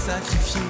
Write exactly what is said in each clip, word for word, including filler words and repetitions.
sacrifier.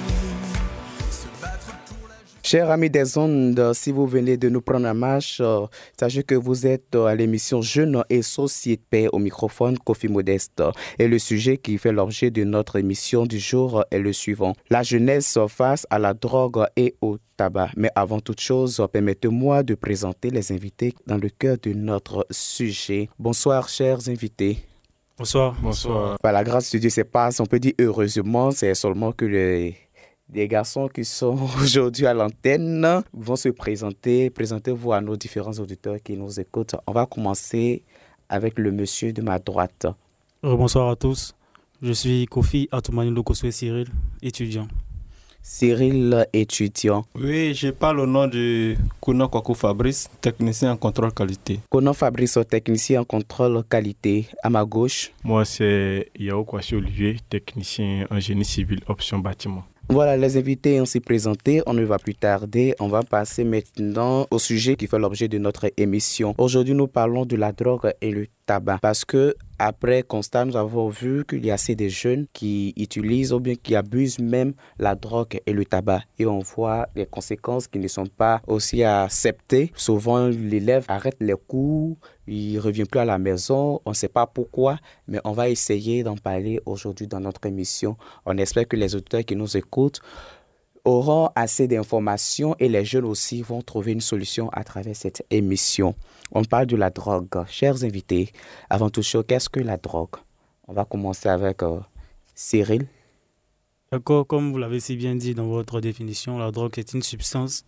Chers amis des ondes, si vous venez de nous prendre en marche, euh, sachez que vous êtes à l'émission Jeunes et Société au microphone Kofi Modeste. Et le sujet qui fait l'objet de notre émission du jour est le suivant. La jeunesse face à la drogue et au tabac. Mais avant toute chose, permettez-moi de présenter les invités dans le cœur de notre sujet. Bonsoir, chers invités. Bonsoir. Bonsoir. Par la grâce de Dieu, c'est pas, on peut dire heureusement, c'est seulement que les... Des garçons qui sont aujourd'hui à l'antenne vont se présenter. Présentez-vous à nos différents auditeurs qui nous écoutent. On va commencer avec le monsieur de ma droite. Bonsoir à tous. Je suis Kofi Atoumani Lokoswe Cyril, étudiant. Cyril, étudiant. Oui, je parle au nom de Kounan Kwaku Fabrice, technicien en contrôle qualité. Kounan Fabrice, technicien en contrôle qualité. À ma gauche. Moi, c'est Yao Kwasi Olivier, technicien en génie civil, option bâtiment. Voilà, les invités ont s'y présenté. On ne va plus tarder. On va passer maintenant au sujet qui fait l'objet de notre émission. Aujourd'hui, nous parlons de la drogue et le tabac. Parce que, après constat, nous avons vu qu'il y a assez de jeunes qui utilisent ou bien qui abusent même la drogue et le tabac. Et on voit les conséquences qui ne sont pas aussi acceptées. Souvent, l'élève arrête les cours, il ne revient plus à la maison. On ne sait pas pourquoi, mais on va essayer d'en parler aujourd'hui dans notre émission. On espère que les auditeurs qui nous écoutent auront assez d'informations et les jeunes aussi vont trouver une solution à travers cette émission. On parle de la drogue. Chers invités, avant toute chose, qu'est-ce que la drogue? On va commencer avec euh, Cyril. D'accord, comme vous l'avez si bien dit dans votre définition, la drogue est une substance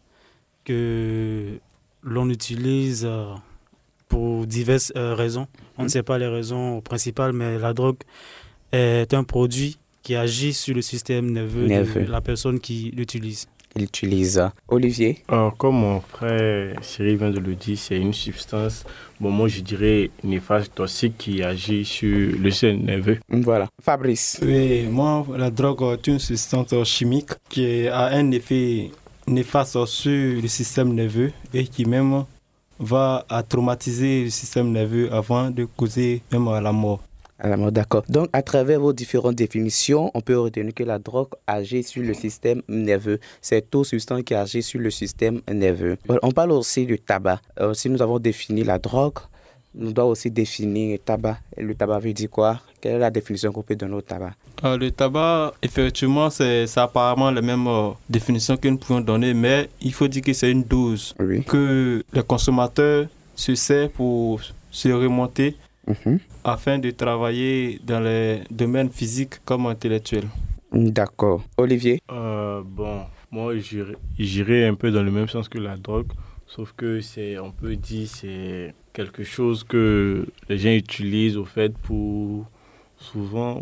que l'on utilise euh, pour diverses euh, raisons. On mmh. ne sait pas les raisons principales, mais la drogue est un produit qui agit sur le système nerveux, nerveux. de la personne qui l'utilise. Il utilise. Olivier? Alors, comme mon frère Cyril vient de le dire, c'est une substance, bon, moi je dirais néfaste, toxique, qui agit sur le système nerveux. Voilà. Fabrice? Oui, moi, la drogue est une substance chimique qui a un effet néfaste sur le système nerveux et qui même va à traumatiser le système nerveux avant de causer même à la mort. D'accord. Donc, à travers vos différentes définitions, on peut retenir que la drogue agit sur le système nerveux. C'est toute substance qui agit sur le système nerveux. On parle aussi du tabac. Euh, si nous avons défini la drogue, nous devons aussi définir le tabac. Et le tabac veut dire quoi? Quelle est la définition qu'on peut donner au tabac? euh, Le tabac, effectivement, c'est, c'est apparemment la même euh, définition que nous pouvons donner, mais il faut dire que c'est une dose oui. que les consommateurs se servent pour se remonter. Mmh. Afin de travailler dans les domaines physiques comme intellectuels. D'accord. Olivier? euh, Bon, moi j'irais, j'irais un peu dans le même sens que la drogue, sauf que c'est, on peut dire c'est quelque chose que les gens utilisent au fait pour souvent...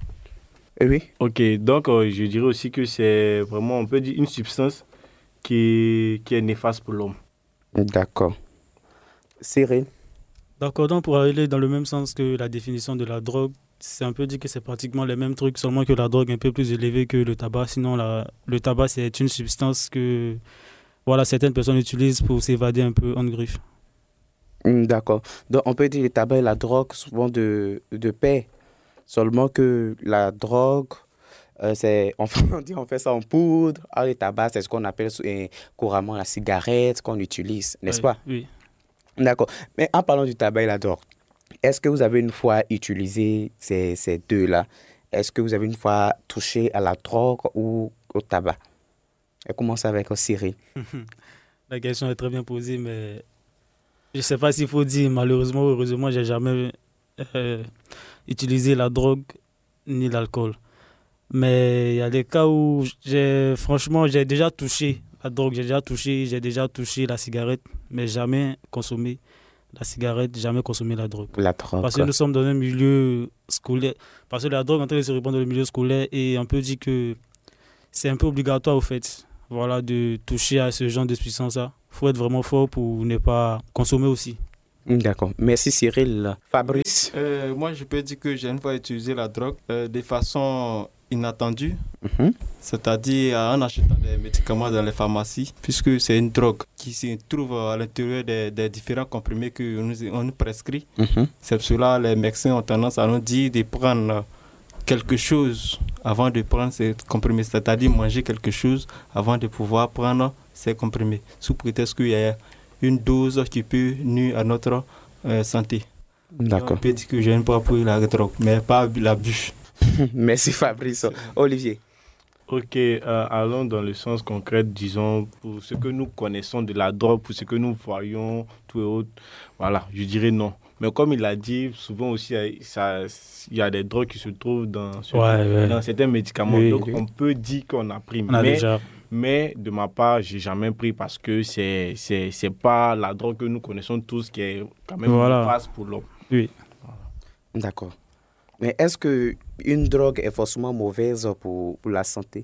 Oui. Ok, donc euh, je dirais aussi que c'est vraiment, on peut dire, une substance qui, qui est néfaste pour l'homme. D'accord. Cyril? D'accord, donc pour aller dans le même sens que la définition de la drogue, c'est un peu dit que c'est pratiquement les mêmes trucs, seulement que la drogue est un peu plus élevée que le tabac. Sinon, la, le tabac, c'est une substance que voilà, certaines personnes utilisent pour s'évader un peu en griffe. D'accord. Donc, on peut dire que le tabac et la drogue souvent de, de pair. Seulement que la drogue, euh, c'est, on, on dit on fait ça en poudre. Ah, le tabac, c'est ce qu'on appelle euh, couramment la cigarette qu'on utilise, n'est-ce oui, pas? Oui. D'accord. Mais en parlant du tabac et la drogue, est-ce que vous avez une fois utilisé ces, ces deux-là? Est-ce que vous avez une fois touché à la drogue ou au tabac? On commence avec Cyril. La question est très bien posée, mais je ne sais pas s'il faut dire malheureusement ou heureusement, je n'ai jamais euh, utilisé la drogue ni l'alcool. Mais il y a des cas où, j'ai, franchement, j'ai déjà touché la drogue, j'ai déjà touché, j'ai déjà touché la cigarette, mais jamais consommé la cigarette, jamais consommé la drogue. La drogue. Parce que nous sommes dans un milieu scolaire. Parce que la drogue est en train de se répandre dans le milieu scolaire et on peut dire que c'est un peu obligatoire au fait, voilà, de toucher à ce genre de substance-là. Il faut être vraiment fort pour ne pas consommer aussi. D'accord. Merci Cyril. Fabrice? euh, Moi, je peux dire que j'ai une fois utilisé la drogue euh, de façon inattendue. Mm-hmm. C'est-à-dire en achetant des médicaments dans les pharmacies, puisque c'est une drogue qui se trouve à l'intérieur des, des différents comprimés qu'on nous, on nous prescrit. Mm-hmm. C'est pour cela que les médecins ont tendance à nous dire de prendre quelque chose avant de prendre ces comprimés, c'est-à-dire manger quelque chose avant de pouvoir prendre ces comprimés, sous prétexte qu'il y a une dose qui peut nuire à notre euh, santé. D'accord. On peut dire que j'aime pas pour la drogue, mais pas l'abus. Merci Fabrice. Olivier. Ok, euh, allons dans le sens concret, disons, pour ce que nous connaissons de la drogue, pour ce que nous voyons, tout et autres, voilà, je dirais non. Mais comme il a dit, souvent aussi, ça, il y a des drogues qui se trouvent dans, ce, Ouais, ouais. dans certains médicaments. Oui, Donc, oui. on peut dire qu'on a pris. On a mais, déjà. mais de ma part, j'ai jamais pris parce que c'est, c'est, c'est pas la drogue que nous connaissons tous qui est quand même Voilà. néfaste pour l'homme. Oui. D'accord. Mais est-ce qu'une drogue est forcément mauvaise pour, pour la santé?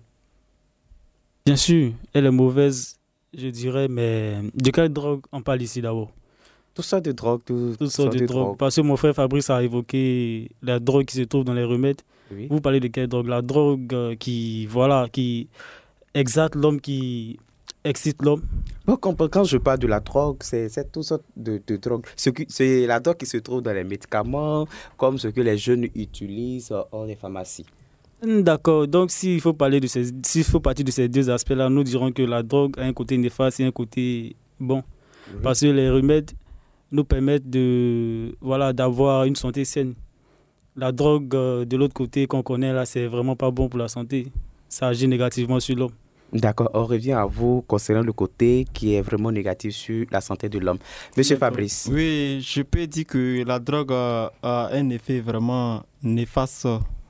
Bien sûr, elle est mauvaise, je dirais, mais de quelle drogue on parle ici d'abord? Tout ça de drogue, tout, Toutes sortes de drogues. Parce que mon frère Fabrice a évoqué la drogue qui se trouve dans les remèdes. Oui. Vous parlez de quelle drogue? La drogue euh, qui, voilà, qui exalte l'homme, qui excite l'homme. Bon, quand, quand je parle de la drogue, c'est, c'est toutes sortes de, de drogues. Ce qui- c'est la drogue qui se trouve dans les médicaments, comme ce que les jeunes utilisent hors des pharmacies. Hmm, D'accord. Donc, s'il faut parler de ces, s'il faut partir de ces deux aspects-là, nous dirons que la drogue a un côté néfaste et un côté bon. Oui. Parce que les remèdes nous permettent de, voilà, d'avoir une santé saine. La drogue, euh, de l'autre côté, qu'on connaît là, c'est vraiment pas bon pour la santé. Ça agit négativement sur l'homme. D'accord, on revient à vous concernant le côté qui est vraiment négatif sur la santé de l'homme. Monsieur D'accord. Fabrice. Oui, je peux dire que la drogue a, a un effet vraiment néfaste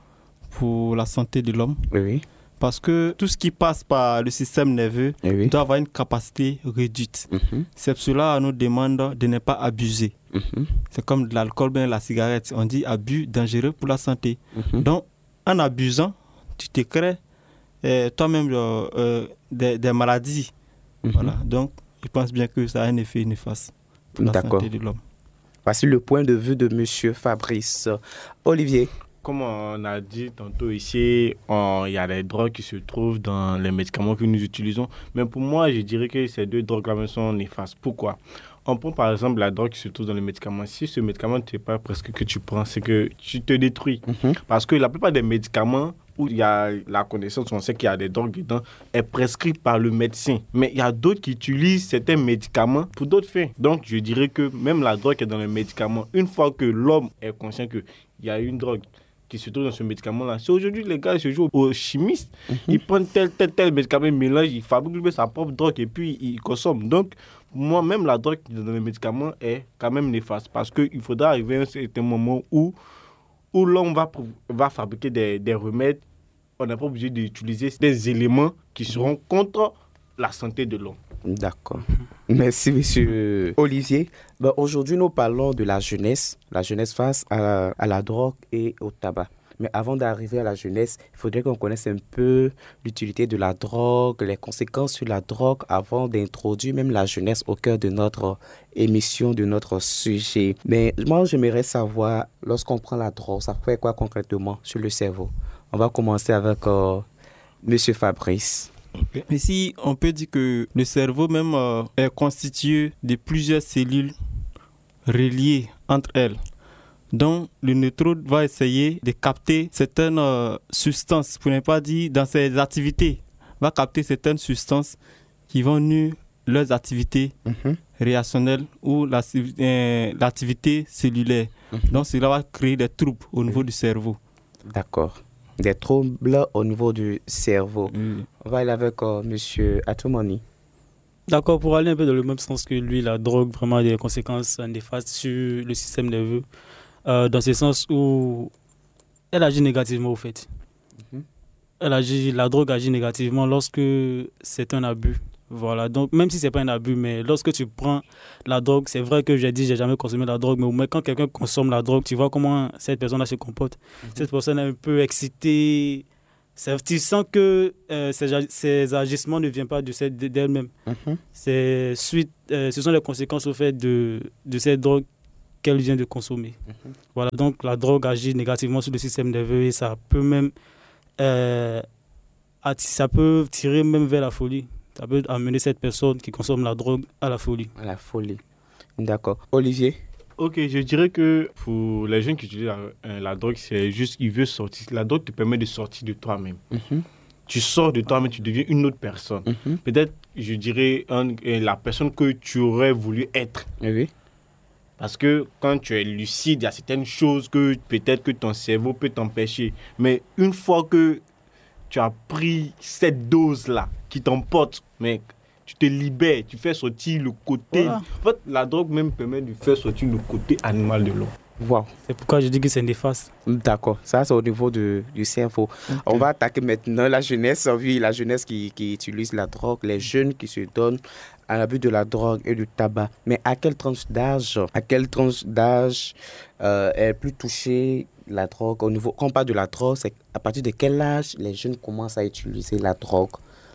pour la santé de l'homme. Oui, oui. Parce que tout ce qui passe par le système nerveux Oui, oui. doit avoir une capacité réduite. Mhm, C'est pour cela qu'on nous demande de ne pas abuser. mhm, C'est comme de l'alcool, bien la cigarette. On dit abus dangereux pour la santé. mhm. Donc, en abusant, tu te crées euh, toi-même euh, euh, des, des maladies. Mhm. Voilà. Donc, je pense bien que ça a un effet néfaste pour la D'accord. santé de l'homme. Voici le point de vue de Monsieur Fabrice. Olivier. Comme on a dit tantôt ici, on- il y a des drogues qui se trouvent dans les médicaments que nous utilisons. Mais pour moi, je dirais que ces deux drogues-là sont néfastes. Pourquoi? On prend par exemple la drogue qui se trouve dans les médicaments. Si ce médicament ne t'est pas presque que tu prends, c'est que tu te détruis. Mhm. Parce que la plupart des médicaments où il y a la connaissance, on sait qu'il y a des drogues dedans, est prescrite par le médecin. Mais il y a d'autres qui utilisent certains médicaments pour d'autres fins. Donc, je dirais que même la drogue qui est dans les médicaments, une fois que l'homme est conscient qu'il y a une drogue qui se trouve dans ce médicament-là, c'est aujourd'hui les gars, ils se jouent aux chimistes, ils prennent tel, tel, tel médicament, ils mélangent, ils fabriquent lui-même sa propre drogue et puis ils consomment. Donc, moi, même la drogue qui est dans les médicaments est quand même néfaste parce qu'il faudra arriver à un certain moment où où l'homme va, prou- va fabriquer des, des remèdes, on n'est pas obligé d'utiliser des éléments qui seront contre la santé de l'homme. D'accord. Merci, monsieur Olivier. Ben, aujourd'hui, nous parlons de la jeunesse, la jeunesse face à, à la drogue et au tabac. Mais avant d'arriver à la jeunesse, il faudrait qu'on connaisse un peu l'utilité de la drogue, les conséquences sur la drogue avant d'introduire même la jeunesse au cœur de notre émission, de notre sujet. Mais moi, j'aimerais savoir, lorsqu'on prend la drogue, ça fait quoi concrètement sur le cerveau? On va commencer avec euh, monsieur Fabrice. Ici, on peut dire que le cerveau même euh, est constitué de plusieurs cellules reliées entre elles. Donc, le neutrone va essayer de capter certaines euh, substances, pour ne pas dire dans ses activités, va capter certaines substances qui vont nuire leurs activités Mhm, réactionnelles ou la- euh, l'activité cellulaire. mhm. Donc, cela va créer des troubles au niveau du cerveau. D'accord. Des troubles au niveau du cerveau. On va aller avec euh, monsieur Atomoni. D'accord, pour aller un peu dans le même sens que lui, la drogue vraiment a des conséquences néfastes sur le système nerveux, euh, dans ce sens où elle agit négativement au fait. Mhm. Elle agit, la drogue agit négativement lorsque c'est un abus. Voilà, donc même si c'est pas un abus, mais lorsque tu prends la drogue, c'est vrai que j'ai dit j'ai jamais consommé la drogue, mais au moins quand quelqu'un consomme la drogue, tu vois comment cette personne-là se comporte. Cette personne est un peu excitée. C'est- Tu sens que euh, ses, ag- ses agissements ne viennent pas de cette, d'elle-même. Mhm. C'est suite, euh, ce sont les conséquences au fait de, de cette drogue qu'elle vient de consommer. Mhm. Voilà, donc la drogue agit négativement sur le système nerveux et ça peut même euh, atti- ça peut tirer même vers la folie. Ça peut amener cette personne qui consomme la drogue à la folie. À la folie. D'accord. Olivier. Ok, je dirais que pour les jeunes qui utilisent la, euh, la drogue, c'est juste qu'ils veulent sortir. La drogue te permet de sortir de toi-même. Mhm, Tu sors de toi-même, tu deviens une autre personne. mhm. Peut-être, je dirais, un- euh, la personne que tu aurais voulu être. Oui, oui. Parce que quand tu es lucide, il y a certaines choses que peut-être que ton cerveau peut t'empêcher. Mais une fois que tu as pris cette dose-là qui t'emporte, mec, tu te libères, tu fais sortir le côté... Voilà. En fait, la drogue même permet de faire sortir le côté animal de l'homme. Wow. C'est pourquoi je dis que c'est néfaste. D'accord, ça c'est au niveau de, du cerveau. On va attaquer maintenant la jeunesse, oui, la jeunesse qui, qui utilise la drogue, les jeunes qui se donnent à l'abus de la drogue et du tabac. Mais à quelle tranche d'âge, à quelle tranche d'âge euh, est plus touchée la drogue au niveau, quand on parle de la drogue, c'est à partir de quel âge les jeunes commencent à utiliser la drogue?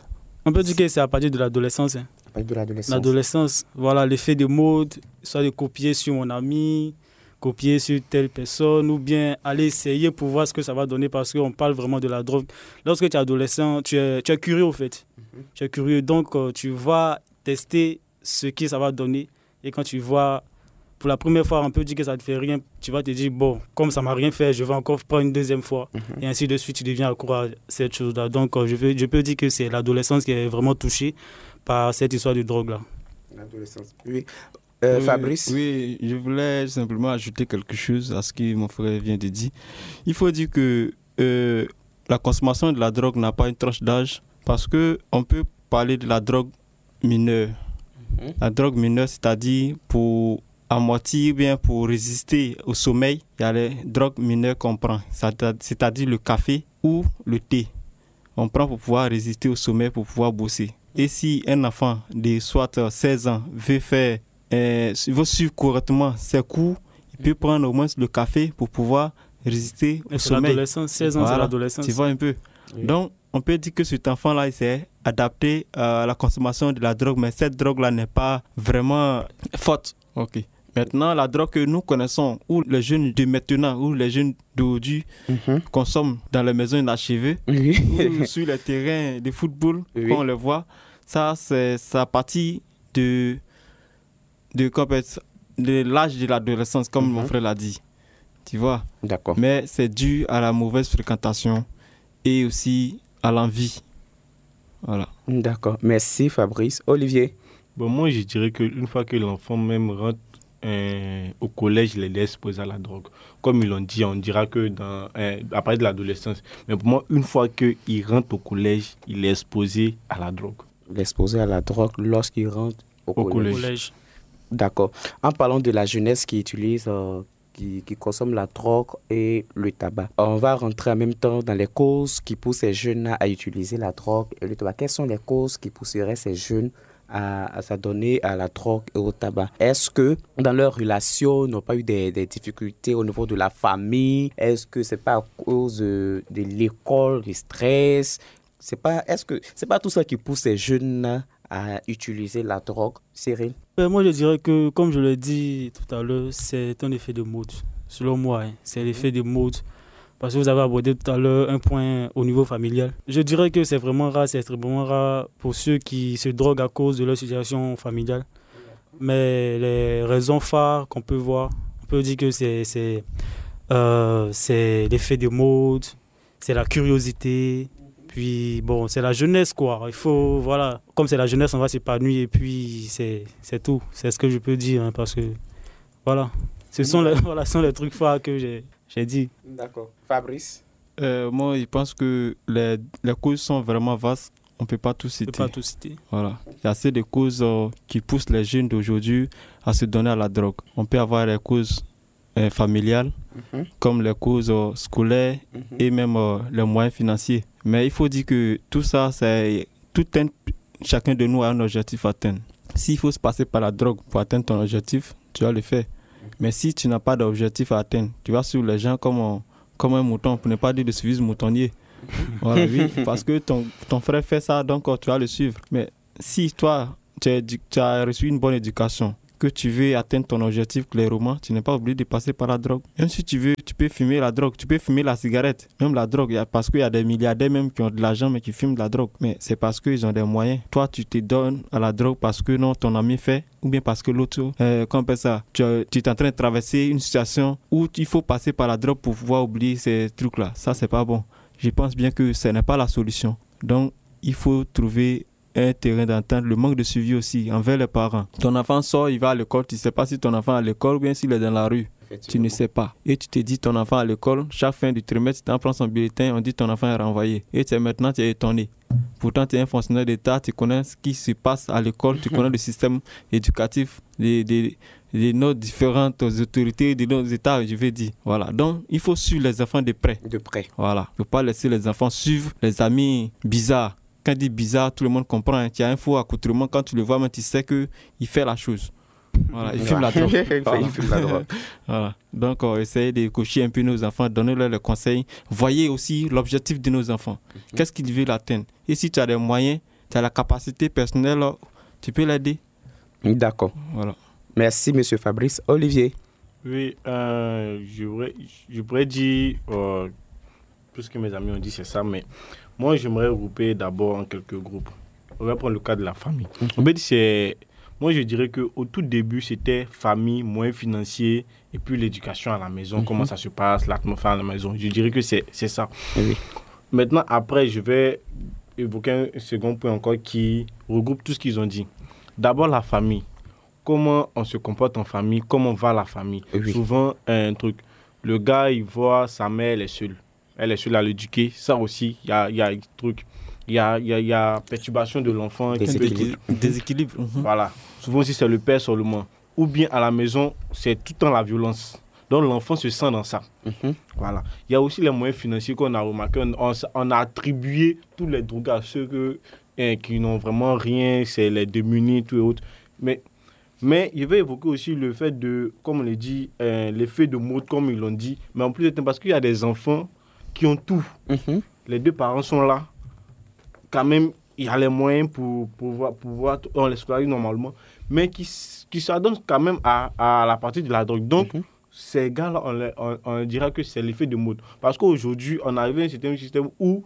On peut dire que c'est à partir de l'adolescence. Hein. À partir de l'adolescence. L'adolescence, voilà, l'effet de mode, soit de copier sur mon ami, copier sur telle personne, ou bien aller essayer pour voir ce que ça va donner, parce qu'on parle vraiment de la drogue. Lorsque tu es adolescent, tu es, tu es curieux au fait. Mm-hmm. Tu es curieux, donc euh, tu vas tester ce que ça va donner. Et quand tu vois, pour la première fois, on peut dire que ça ne te fait rien, tu vas te dire, bon, comme ça ne m'a rien fait, je vais encore prendre une deuxième fois. Mm-hmm. Et ainsi de suite, tu deviens accro à cette chose-là. Donc euh, je, veux, je peux dire que c'est l'adolescence qui est vraiment touchée par cette histoire de drogue-là. L'adolescence, oui. Euh, oui, Fabrice? Oui, je voulais simplement ajouter quelque chose à ce que mon frère vient de dire. Il faut dire que euh, la consommation de la drogue n'a pas une tranche d'âge, parce qu'on peut parler de la drogue mineure. Mm-hmm. La drogue mineure, c'est-à-dire pour amortir, bien pour résister au sommeil, il y a les drogues mineures qu'on prend, c'est-à-dire le café ou le thé. On prend pour pouvoir résister au sommeil, pour pouvoir bosser. Et si un enfant de soit seize ans veut faire Euh, il va suivre correctement ses cours, il peut prendre au moins le café pour pouvoir résister au sommeil. L'adolescence, seize ans, voilà, c'est l'adolescence. Tu vois un peu. Oui. Donc, on peut dire que cet enfant-là, il s'est adapté à la consommation de la drogue, mais cette drogue-là n'est pas vraiment forte. Ok. Maintenant, la drogue que nous connaissons, ou les jeunes de maintenant, ou les jeunes d'aujourd'hui mm-hmm. consomment dans les maisons inachevées, oui. ou sur les terrains de football, oui. quand on les voit, ça, c'est ça partie de... de, de l'âge de l'adolescence, comme mm-hmm. mon frère l'a dit. Tu vois? D'accord. Mais c'est dû à la mauvaise fréquentation et aussi à l'envie. Voilà. D'accord. Merci Fabrice. Olivier? Bon, moi, je dirais qu'une fois que l'enfant même rentre euh, au collège, il est exposé à la drogue. Comme ils l'ont dit, on dira que dans, euh, à partir de l'adolescence. Mais pour moi, une fois qu'il rentre au collège, il est exposé à la drogue. Il est exposé à la drogue lorsqu'il rentre au, au collège. collège. D'accord. En parlant de la jeunesse qui utilise, euh, qui, qui consomme la drogue et le tabac, on va rentrer en même temps dans les causes qui poussent ces jeunes à utiliser la drogue et le tabac. Quelles sont les causes qui pousseraient ces jeunes à, à s'adonner à la drogue et au tabac? Est-ce que dans leur relation, ils n'ont pas eu des, des difficultés au niveau de la famille? Est-ce que c'est pas à cause de, de l'école, du stress? C'est pas, est-ce que c'est pas tout ça qui pousse ces jeunes à utiliser la drogue, Cyril? Ben, moi, je dirais que, comme je l'ai dit tout à l'heure, c'est un effet de mode. Selon moi, hein, c'est l'effet de mode. Parce que vous avez abordé tout à l'heure un point au niveau familial. Je dirais que c'est vraiment rare, c'est extrêmement rare pour ceux qui se droguent à cause de leur situation familiale. Mais les raisons phares qu'on peut voir, on peut dire que c'est, c'est, euh, c'est l'effet de mode, c'est la curiosité. Puis, bon, c'est la jeunesse, quoi. Il faut, voilà, comme c'est la jeunesse, on va s'épanouir et puis c'est, c'est tout. C'est ce que je peux dire, hein, parce que, voilà, ce sont les, voilà, ce sont les trucs phares que j'ai, j'ai dit. D'accord. Fabrice? euh, Moi, je pense que les, les causes sont vraiment vastes. On ne peut pas tout citer. On peut pas tout citer. Voilà. Il y a assez de causes euh, qui poussent les jeunes d'aujourd'hui à se donner à la drogue. On peut avoir les causes euh, familiales, mm-hmm. comme les causes euh, scolaires mm-hmm. et même euh, les moyens financiers. Mais il faut dire que tout ça, c'est tout un, chacun de nous a un objectif à atteindre. S'il faut se passer par la drogue pour atteindre ton objectif, tu vas le faire. Mais si tu n'as pas d'objectif à atteindre, tu vas suivre les gens comme un, comme un mouton, pour ne pas dire de suivre ce moutonnier. Voilà, oui, parce que ton, ton frère fait ça, donc tu vas le suivre. Mais si toi, tu as, tu as reçu une bonne éducation, que tu veux atteindre ton objectif clairement, tu n'es pas obligé de passer par la drogue. Même si tu veux, tu peux fumer la drogue, tu peux fumer la cigarette, même la drogue, parce qu'il y a des milliardaires même qui ont de l'argent mais qui fument de la drogue. Mais c'est parce qu'ils ont des moyens. Toi, tu te donnes à la drogue parce que non, ton ami fait, ou bien parce que l'autre, euh, comment on appelle ça, tu, tu es en train de traverser une situation où il faut passer par la drogue pour pouvoir oublier ces trucs-là. Ça, c'est pas bon. Je pense bien que ce n'est pas la solution. Donc, il faut trouver un terrain d'entente, le manque de suivi aussi envers les parents. Ton enfant sort, il va à l'école, tu ne sais pas si ton enfant est à l'école ou bien s'il est dans la rue. Tu ne sais pas. Et tu te dis ton enfant à l'école, chaque fin du trimestre, tu en prends son bulletin, on dit ton enfant est renvoyé. Et tu es maintenant, tu es étonné. Pourtant, tu es un fonctionnaire d'État, tu connais ce qui se passe à l'école, tu connais le système éducatif, les, les, les nos différentes autorités de nos États, je vais dire. Voilà. Donc, il faut suivre les enfants de près. De près. Voilà. Il ne faut pas laisser les enfants suivre les amis bizarres. Quand il dit bizarre, tout le monde comprend. Hein. Tu as un faux accoutrement, quand tu le vois, mais tu sais qu'il fait la chose. Voilà, il fume la drogue. Il fume la drogue. Voilà. Donc, on essaie de coacher un peu nos enfants, donner leur les conseils. Voyez aussi l'objectif de nos enfants. Mm-hmm. Qu'est-ce qu'ils veulent atteindre? Et si tu as des moyens, tu as la capacité personnelle, tu peux l'aider. D'accord. Voilà. Merci, M. Fabrice. Olivier. Oui, euh, je, pourrais, je pourrais dire, euh, tout ce que mes amis ont dit, c'est ça, mais moi, j'aimerais regrouper d'abord en quelques groupes. On va prendre le cas de la famille. Mm-hmm. En fait, c'est... Moi, je dirais qu'au tout début, c'était famille, moyens financiers, et puis l'éducation à la maison, mm-hmm. comment ça se passe, l'atmosphère à la maison. Je dirais que c'est, c'est ça. Oui. Maintenant, après, je vais évoquer un second point encore qui regroupe tout ce qu'ils ont dit. D'abord, la famille. Comment on se comporte en famille, comment va la famille. Oui. Souvent, un truc, le gars, il voit sa mère, elle est seule. Elle est seule à l'éduquer. Ça aussi, il y a, y a un truc. Il y a, y, a, y a perturbation de l'enfant. Déséquilibre. Déséquilibre. Mm-hmm. Voilà. Souvent aussi, c'est le père seulement. Ou bien à la maison, c'est tout le temps la violence. Donc, l'enfant se sent dans ça. Mm-hmm. Voilà. Il y a aussi les moyens financiers qu'on a remarqué. On, on, on a attribué tous les drogues à ceux que, hein, qui n'ont vraiment rien. C'est les démunis, tout et autres. Mais, mais je vais évoquer aussi le fait de, comme on l'a dit, euh, l'effet de mode, comme ils l'ont dit. Mais en plus, parce qu'il y a des enfants qui ont tout. Mm-hmm. Les deux parents sont là. Quand même, il y a les moyens pour pouvoir, pouvoir on les scolarise normalement, mais qui, qui s'adonnent quand même à, à la partie de la drogue. Donc, mm-hmm. ces gars-là, on, les, on, on dira que c'est l'effet de mode. Parce qu'aujourd'hui, on arrive à un système, système où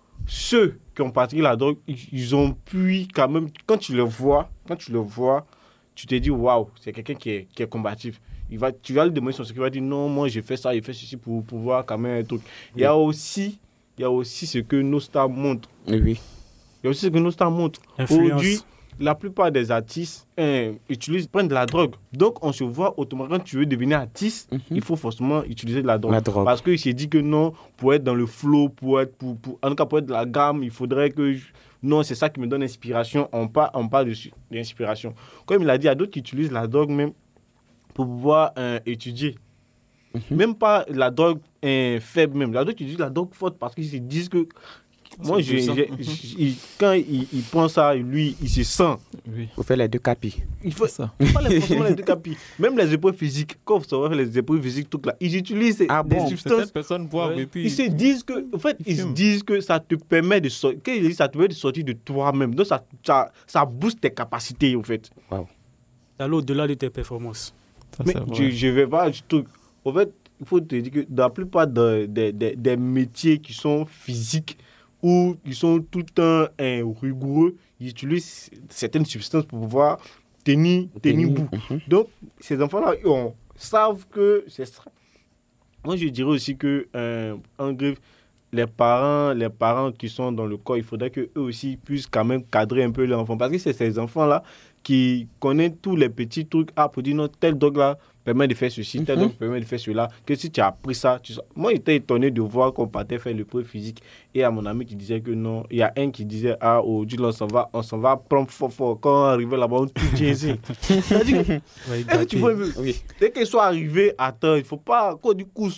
ceux qui ont pratiqué la drogue, ils, ils ont pu quand même, quand tu le vois, quand tu le vois, tu te dis, waouh, c'est quelqu'un qui est, qui est combatif. Il va, tu vas lui demander son secret, il va dire, non, moi j'ai fait ça, j'ai fait ceci pour pouvoir quand même un truc. Oui. Il y a aussi, il y a aussi ce que nos stars montrent. Oui. Il y a aussi ce que nos stars montrent. Aujourd'hui, la plupart des artistes hein, utilisent, prennent de la drogue. Donc, on se voit automatiquement, quand tu veux devenir artiste, mm-hmm. il faut forcément utiliser de la drogue. La drogue. Parce qu'il s'est dit que non, pour être dans le flow, pour être, pour, pour, en tout cas pour être de la gamme, il faudrait que... Je, non, c'est ça qui me donne l'inspiration. On parle, on parle de, d'inspiration. Comme il a dit, il y a d'autres qui utilisent la drogue même pour pouvoir euh, étudier. Mm-hmm. Même pas la drogue euh, faible même. Il y a d'autres qui utilisent la drogue forte parce qu'ils se disent que... Moi, j'ai, j'ai, j'ai, quand il, il pense à lui, il se sent. Oui. Il faut faire les deux capis. Il faut ça. Il faut les, forcément les deux capis. Même les épreuves physiques, quand on va faire les épreuves physiques, tout là, ils utilisent ah des bon, substances. Personnes boivent ouais. et puis ils se disent que, en fait, ils, ils se disent que ça te permet de sortir. Quand ils disent ça te permet de sortir de toi-même. Donc ça, ça, ça booste tes capacités, en fait. Wow. Alors au-delà de tes performances. Ça, mais je, je vais pas du tout. En fait, il faut te dire que dans la plupart de, de, de, des métiers qui sont physiques, où ils sont tout le temps hein, rigoureux, ils utilisent certaines substances pour pouvoir tenir, tenir bout. Mm-hmm. Donc, ces enfants-là, ils savent que c'est ça. Moi, je dirais aussi que, euh, en griffe, les parents, les parents qui sont dans le corps, il faudrait qu'eux aussi puissent quand même cadrer un peu leurs enfants. Parce que c'est ces enfants-là qui connaissent tous les petits trucs. Ah, pour dire non, tel dog-là permet de faire ceci, tel mm-hmm. dog permet de faire cela. Que si tu as appris ça, tu... Moi, j'étais étonné de voir qu'on partait faire l'épreuve physique. Et à mon ami qui disait que non, il y a un qui disait, ah, aujourd'hui, on s'en va, on s'en va prendre fort, fort. Quand on arrive là-bas, on tout tient ici. C'est-à-dire que, oui, est-ce que tu vois, oui. Dès qu'ils soient arrivés, attends, il ne faut pas qu'on dit couche,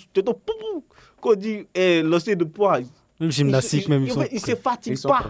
qu'on dit eh, lancer de poids. Même gymnastique, même. Il ne se fatigue pas.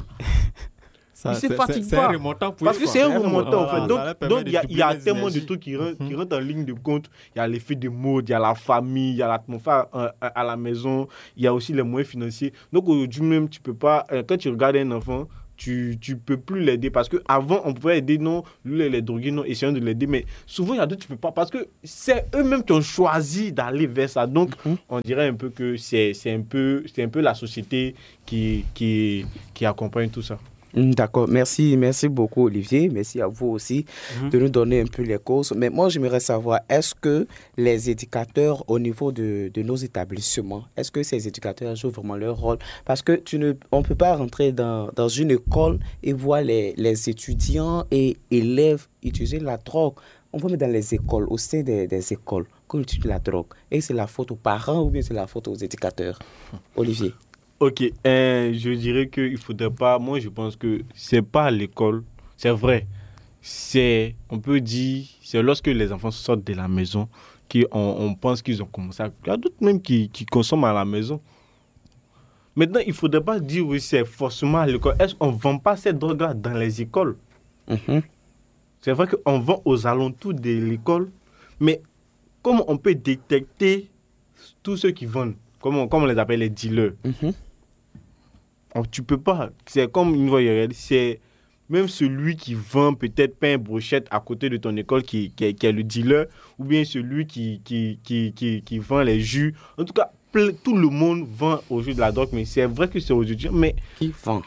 Ça, il se c'est, fatigue c'est, pas. C'est un remontant pour parce que c'est un remontant, en fait. Voilà, donc, il y, y a tellement de trucs qui rentrent, qui rentrent en ligne de compte. Il y a l'effet de mode, il y a la famille, il y a l'atmosphère à, à, à la maison, il y a aussi les moyens financiers. Donc, aujourd'hui même, tu peux pas... Euh, quand tu regardes un enfant, tu tu peux plus l'aider parce que avant on pouvait aider non, lui les drogués non, essayant de l'aider, mais souvent il y a d'autres tu peux pas parce que c'est eux-mêmes qui ont choisi d'aller vers ça. Donc mm-hmm. on dirait un peu que c'est c'est un peu c'est un peu la société qui qui qui accompagne tout ça. D'accord, merci, merci beaucoup Olivier, merci à vous aussi mm-hmm. de nous donner un peu les causes. Mais moi j'aimerais savoir, est-ce que les éducateurs au niveau de, de nos établissements, est-ce que ces éducateurs jouent vraiment leur rôle? Parce que tu ne, on ne peut pas rentrer dans, dans une école et voir les, les étudiants et élèves utiliser la drogue. On va mettre dans les écoles, au sein des, des écoles, qu'on utilise la drogue. Et c'est la faute aux parents ou bien c'est la faute aux éducateurs? Olivier. Ok, euh, je dirais qu'il ne faudrait pas... Moi, je pense que ce n'est pas à l'école. C'est vrai. C'est, on peut dire, c'est lorsque les enfants sortent de la maison qu'on on pense qu'ils ont commencé à... Il y a d'autres même qui, qui consomment à la maison. Maintenant, il ne faudrait pas dire oui, c'est forcément à l'école. Est-ce qu'on ne vend pas cette drogue-là dans les écoles? Mm-hmm. C'est vrai qu'on vend aux alentours de l'école, mais comment on peut détecter tous ceux qui vendent? Comment on, comment on les appelle les dealers? Mm-hmm. Tu peux pas. C'est comme une voie réelle. C'est même celui qui vend peut-être pain brochette à côté de ton école qui, qui, qui est le dealer, ou bien celui qui, qui, qui, qui, qui vend les jus. En tout cas, plein, tout le monde vend au jus de la drogue, mais c'est vrai que c'est aux étudiants. Mais qui vend?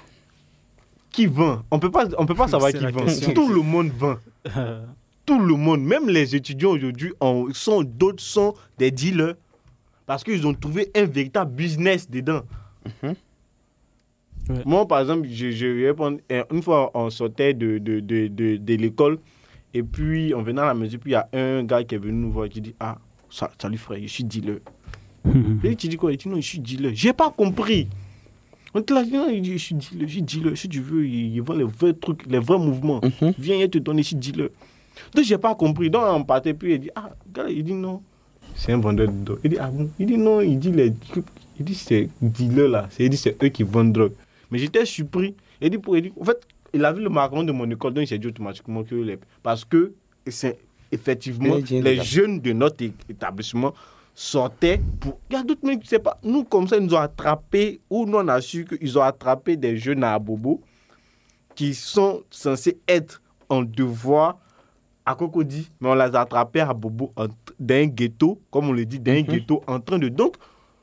Qui vend? On peut pas, on peut pas savoir qui vend. Question. Tout le monde vend. Tout le monde, même les étudiants aujourd'hui, en, sont, d'autres sont des dealers parce qu'ils ont trouvé un véritable business dedans. Mm-hmm. Ouais. Moi, par exemple, je, je vais prendre, une fois, on sortait de, de, de, de, de l'école et puis on venait à la maison, puis il y a un gars qui est venu nous voir et qui dit « Ah, salut frère, je suis dealer. » Et tu dis quoi? Il dit « Non, je suis dealer. » Je n'ai pas compris. On te l'a dit, il dit « Je suis dealer, je suis dealer. Si tu veux, il, il vend les vrais trucs, les vrais mouvements. Mm-hmm. Viens, il te donne, je suis dealer. » Donc, je n'ai pas compris. Donc, on partait, puis il dit « Ah, gars, il dit non. » C'est un vendeur de drogue. Il dit « Ah bon? » Il dit « Non, il dit les trucs. » Il dit « C'est dealer là. C'est, il dit, c'est eux qui vendent drogue. » Mais j'étais surpris. Il dit, pour, il dit, en fait, il a vu le macaron de mon école, donc il s'est dit automatiquement que les... Parce que, c'est effectivement, les, les jeunes de notre établissement sortaient pour... Il y a d'autres mecs, c'est pas... Nous, comme ça, ils nous ont attrapés, ou nous, on a su qu'ils ont attrapé des jeunes à Abobo qui sont censés être en devoir à Cocody, mais on les a attrapés à Abobo en, dans un ghetto, comme on le dit, dans un mm-hmm. ghetto, en train de... Donc,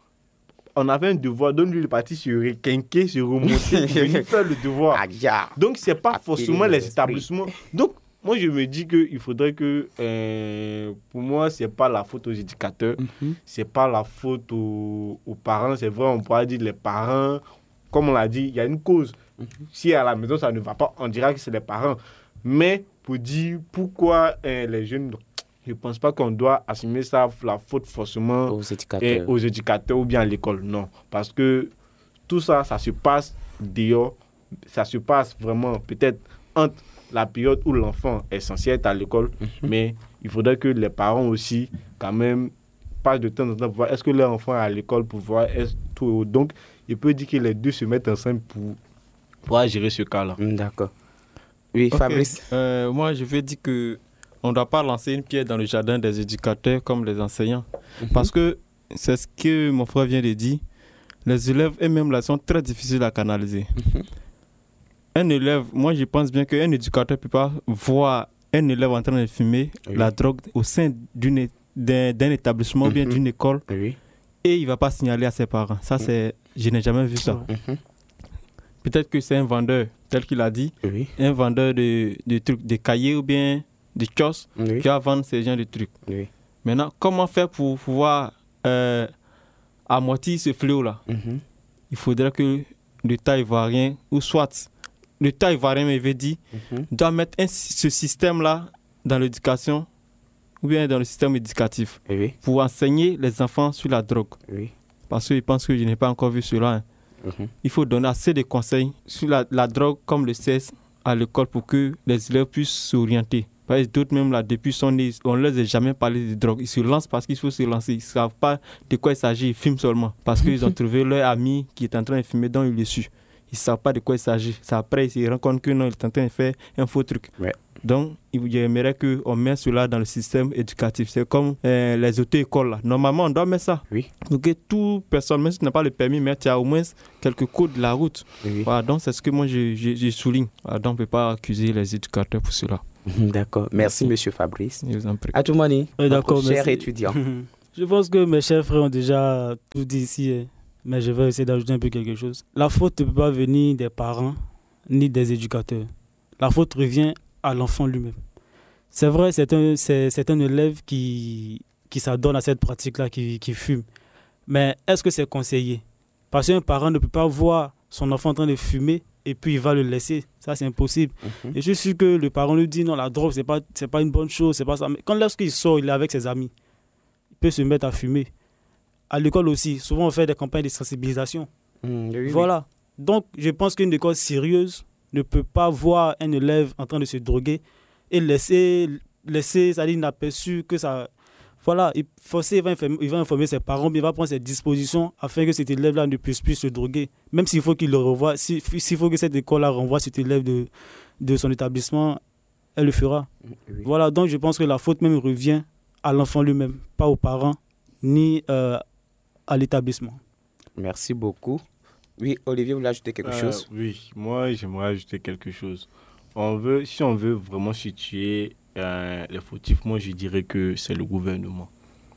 on avait un devoir, donc lui, il est parti se requinquer, se remonter, il faire le devoir. Donc, ce n'est pas forcément les établissements. Donc, moi, je me dis qu'il faudrait que, euh, pour moi, ce n'est pas la faute aux éducateurs, mm-hmm. ce n'est pas la faute aux, aux parents. C'est vrai, on pourrait dire les parents, comme on l'a dit, il y a une cause. Mm-hmm. Si à la maison, ça ne va pas, on dira que c'est les parents. Mais pour dire pourquoi euh, les jeunes... Je ne pense pas qu'on doit assumer ça, la faute forcément aux éducateurs. aux éducateurs ou bien à l'école. Non. Parce que tout ça, ça se passe dehors. Ça se passe vraiment peut-être entre la période où l'enfant est censé être à l'école. Mm-hmm. Mais il faudrait que les parents aussi, quand même, passent de temps en temps pour voir est-ce que leur enfant est à l'école pour voir est-ce tout. Donc, il peut dire que les deux se mettent ensemble pour pouvoir gérer ce cas-là. D'accord. Oui, okay. Fabrice. Euh, moi, je vais dire que on ne doit pas lancer une pierre dans le jardin des éducateurs comme les enseignants. Mm-hmm. Parce que c'est ce que mon frère vient de dire. Les élèves eux-mêmes là sont très difficiles à canaliser. Mm-hmm. Un élève, moi je pense bien qu'un éducateur ne peut pas voir un élève en train de fumer oui. la drogue au sein d'une, d'un, d'un établissement mm-hmm. ou bien d'une école oui. et il ne va pas signaler à ses parents. Ça, c'est, je n'ai jamais vu ça. Mm-hmm. Peut-être que c'est un vendeur, tel qu'il a dit, oui. un vendeur de, de trucs, de cahiers ou bien de choses oui. qui va vendre ces genres de trucs. Oui. Maintenant, comment faire pour pouvoir euh, amortir ce fléau-là? Mm-hmm. Il faudrait que l'État ivoirien, ou soit l'État ivoirien m'avait dit, mm-hmm. doit mettre un, ce système-là dans l'éducation ou bien dans le système éducatif oui. pour enseigner les enfants sur la drogue. Oui. Parce que je pense que je n'ai pas encore vu cela. Hein. Mm-hmm. Il faut donner assez de conseils sur la, la drogue comme le C S à l'école pour que les élèves puissent s'orienter. Parce que d'autres même là, depuis son nez, on ne leur a jamais parlé de drogue. Ils se lancent parce qu'il faut se lancer. Ils ne savent pas de quoi il s'agit, ils fument seulement. Parce qu'ils ont trouvé leur ami qui est en train de fumer, donc ils le suivent. Ils ne savent pas de quoi il s'agit. C'est après, ils se rendent compte que non, ils sont en train de faire un faux truc. Ouais. Donc, j'aimerais qu'on mette cela dans le système éducatif. C'est comme euh, les auto-écoles. Là. Normalement, on doit mettre ça. Oui. Pour que toute personne, même si tu n'as pas le permis, mais tu as au moins quelques codes de la route. Oui. Voilà, donc, c'est ce que moi, je, je, je souligne. Voilà, donc, on ne peut pas accuser les éducateurs pour cela. D'accord. Merci, monsieur Fabrice. Je vous en prie. Atoumani, Oui, notre d'accord, cher merci. étudiant. Je pense que mes chers frères ont déjà tout dit ici, hein, mais je vais essayer d'ajouter un peu quelque chose. La faute ne peut pas venir des parents ni des éducateurs. La faute revient à l'enfant lui-même. C'est vrai, c'est un, c'est, c'est un élève qui, qui s'adonne à cette pratique-là, qui, qui fume. Mais est-ce que c'est conseillé? Parce qu'un parent ne peut pas voir son enfant en train de fumer et puis il va le laisser. Ça, c'est impossible. Mhm. Et je suis sûr que le parent lui dit non, la drogue, ce n'est pas, c'est pas une bonne chose, c'est pas ça. Mais quand lorsqu'il sort, il est avec ses amis, il peut se mettre à fumer. À l'école aussi, souvent on fait des campagnes de sensibilisation. Mm, oui, oui. Voilà. Donc, je pense qu'une école sérieuse ne peut pas voir un élève en train de se droguer et laisser, laisser ça dit, inaperçu que ça... Voilà, il, forcément, il, va informer, il va informer ses parents, il va prendre ses dispositions afin que cet élève-là ne puisse plus se droguer. Même s'il faut qu'il le revoie, s'il, s'il faut que cette école-là renvoie cet élève de, de son établissement, elle le fera. Oui. Voilà, donc je pense que la faute même revient à l'enfant lui-même, pas aux parents, ni euh, à l'établissement. Merci beaucoup. Oui, Olivier, vous voulez ajouter quelque Euh, chose? Oui, moi j'aimerais ajouter quelque chose. On veut, si on veut vraiment situer euh, les fautifs, moi je dirais que c'est le gouvernement.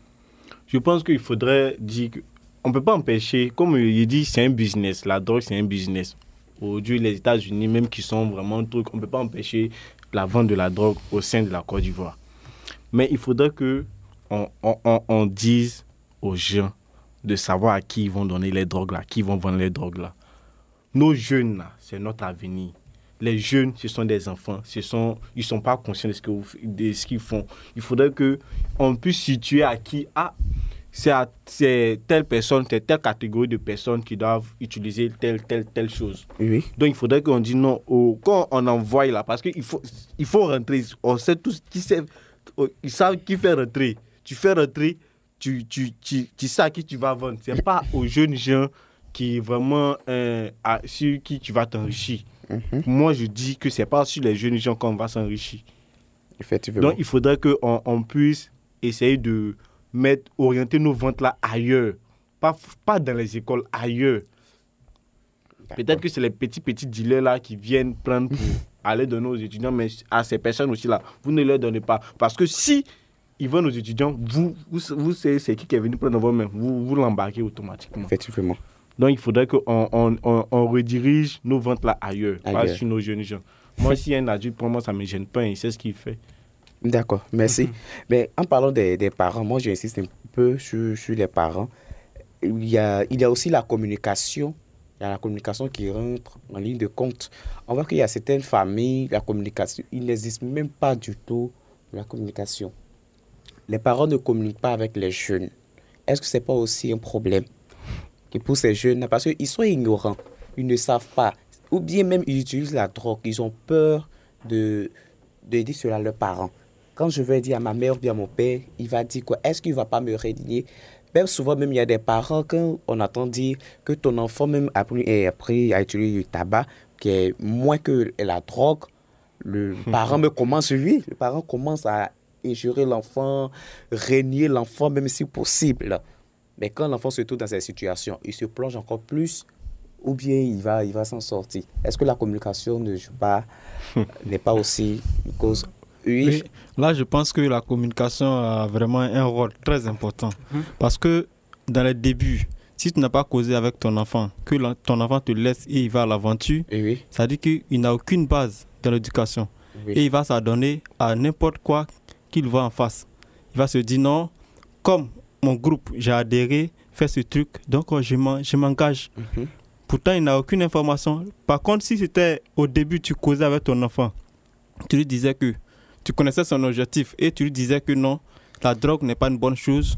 Je pense qu'il faudrait dire qu'on ne peut pas empêcher, comme il dit, c'est un business, la drogue c'est un business. Aujourd'hui, les États-Unis, même qui sont vraiment trucs, on ne peut pas empêcher la vente de la drogue au sein de la Côte d'Ivoire. Mais il faudrait qu'on on, on, on dise aux gens de savoir à qui ils vont donner les drogues là, qui vont vendre les drogues là. Nos jeunes là, c'est notre avenir. Les jeunes, ce sont des enfants, ce sont, ils ne sont pas conscients de ce, que vous, de ce qu'ils font. Il faudrait qu'on puisse situer à qui, ah, c'est, à, c'est telle personne, c'est telle catégorie de personnes qui doivent utiliser telle, telle, telle chose. Oui. Donc il faudrait qu'on dise non, au, quand on envoie là, parce qu'il faut, il faut rentrer, on sait tous qui sait, ils savent qui fait rentrer. Tu fais rentrer, tu, tu, tu, tu sais à qui tu vas vendre. Ce n'est pas aux jeunes gens qui vraiment, euh, à, sur qui tu vas t'enrichir. Mhm. Moi, je dis que ce n'est pas sur les jeunes gens qu'on va s'enrichir. Effectivement. Donc, il faudrait qu'on on puisse essayer de mettre, orienter nos ventes là ailleurs. Pas, pas dans les écoles, ailleurs. D'accord. Peut-être que c'est les petits, petits dealers là qui viennent prendre pour aller donner aux étudiants, mais à ces personnes aussi là, vous ne leur donnez pas. Parce que si ils vendent aux étudiants, vous, vous, vous savez c'est qui qui est venu prendre vos mains, vous, vous l'embarquez automatiquement. Effectivement. Donc, il faudrait qu'on on, on, on redirige nos ventes là ailleurs, Ailleurs. pas sur nos jeunes gens. Moi, si un adulte, pour moi, ça ne me gêne pas, il sait ce qu'il fait. D'accord, merci. Mais en parlant des, des parents, moi j'insiste un peu sur, sur les parents. Il y, a, il y a aussi la communication. Il y a la communication qui rentre en ligne de compte. On voit qu'il y a certaines familles, la communication, il n'existe même pas du tout la communication. Les parents ne communiquent pas avec les jeunes. Est-ce que ce n'est pas aussi un problème qui pousse ces jeunes, parce qu'ils sont ignorants, ils ne savent pas, ou bien même ils utilisent la drogue, ils ont peur de, de dire cela à leurs parents. Quand je vais dire à ma mère ou bien à mon père, il va dire quoi? Est-ce qu'il ne va pas me régner? Même souvent, même il y a des parents, quand on entend dire que ton enfant même a pris, a pris à utiliser du tabac, qui est moins que la drogue, le parent me commence, oui, le parent commence à injurer l'enfant, régner l'enfant, même si possible. Mais quand l'enfant se trouve dans cette situation, il se plonge encore plus ou bien il va, il va s'en sortir. Est-ce que la communication ne joue pas, n'est pas aussi une cause? Oui. Oui, là, je pense que la communication a vraiment un rôle très important. Mhm. Parce que dans les débuts, si tu n'as pas causé avec ton enfant, que la- ton enfant te laisse et il va à l'aventure, Oui, oui. ça dit qu'il n'a aucune base dans l'éducation. Oui. Et il va s'adonner à n'importe quoi qu'il voit en face. Il va se dire non, comme mon groupe, j'ai adhéré, fait ce truc, donc oh, je m'en- je m'engage. Mhm. Pourtant, il n'a aucune information. Par contre, si c'était au début, tu causais avec ton enfant, tu lui disais que tu connaissais son objectif et tu lui disais que non, la drogue n'est pas une bonne chose,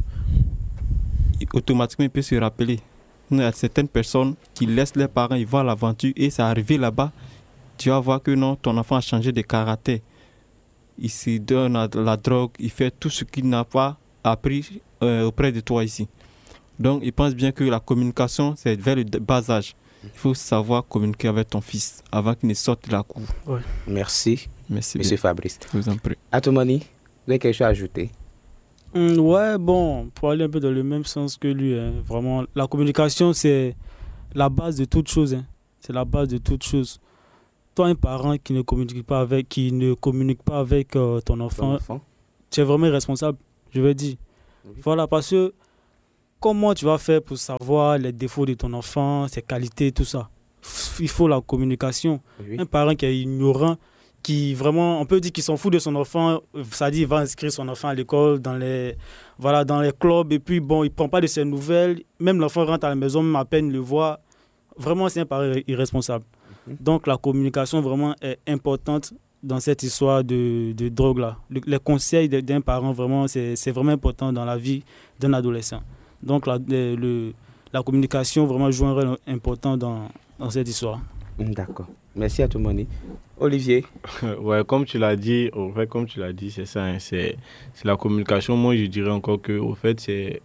il- automatiquement, il peut se rappeler. Il y a certaines personnes qui laissent leurs parents, ils vont à l'aventure et ça arrive là-bas, tu vas voir que non, ton enfant a changé de caractère. Il se donne à la drogue, il fait tout ce qu'il n'a pas appris euh, auprès de toi ici. Donc, il pense bien que la communication, c'est vers le bas âge. Il faut savoir communiquer avec ton fils avant qu'il ne sorte de la cour. Ouais. Merci, Merci Monsieur bien. Fabrice. Je vous en prie. Atomani, vous avez quelque chose à ajouter? Hum, ouais, bon, pour aller un peu dans le même sens que lui, hein, vraiment, la communication, c'est la base de toute chose. Hein. C'est la base de toute chose. Toi, un parent qui ne communique pas avec, qui ne communique pas avec euh, ton Ton enfant, enfant? tu es vraiment responsable, je vais dire. Oui. Voilà, parce que comment tu vas faire pour savoir les défauts de ton enfant, ses qualités, tout ça? Il faut la communication. Oui. Un parent qui est ignorant, qui vraiment, on peut dire qu'il s'en fout de son enfant, ça dit il va inscrire son enfant à l'école, dans les, voilà, dans les clubs, et puis bon, il ne prend pas de ses nouvelles, même l'enfant rentre à la maison, même à peine le voit. Vraiment, c'est un parent irresponsable. Mhm. Donc la communication vraiment est importante dans cette histoire de, de drogue-là. Le- les conseils de- d'un parent, vraiment, c'est c'est vraiment important dans la vie d'un adolescent. Donc la, le- le- la communication vraiment joue un rôle important dans, dans cette histoire. D'accord. Merci Atomani. Olivier? Ouais, comme tu l'as dit, au fait, comme tu l'as dit, c'est ça, hein, c'est, c'est la communication. Moi, je dirais encore que, au fait, c'est,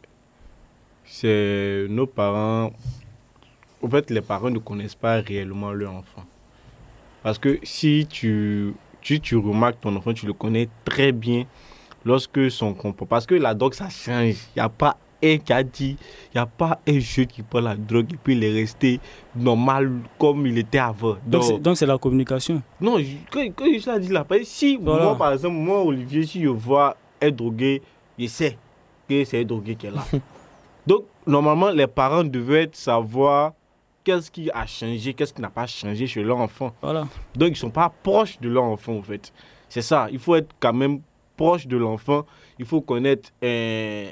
c'est nos parents. Au fait, les parents ne connaissent pas réellement leur enfant. Parce que si tu, si tu remarques ton enfant, tu le connais très bien lorsque son comportement. Parce que la drogue, ça change. Il n'y a pas un qui a dit, il n'y a pas un jeune qui prend la drogue et puis il est resté normal comme il était avant. Donc c'est- donc c'est la communication. Non, je- quand, quand je l'ai dit là, parce que si Voilà. moi, par exemple, moi, Olivier, si je vois un drogué, je sais que c'est un drogué qui est là. Donc, normalement, les parents devaient savoir qu'est-ce qui a changé, qu'est-ce qui n'a pas changé chez leur enfant. Voilà. Donc, ils ne sont pas proches de leur enfant, en fait. C'est ça, il faut être quand même proche de l'enfant. Il faut connaître euh,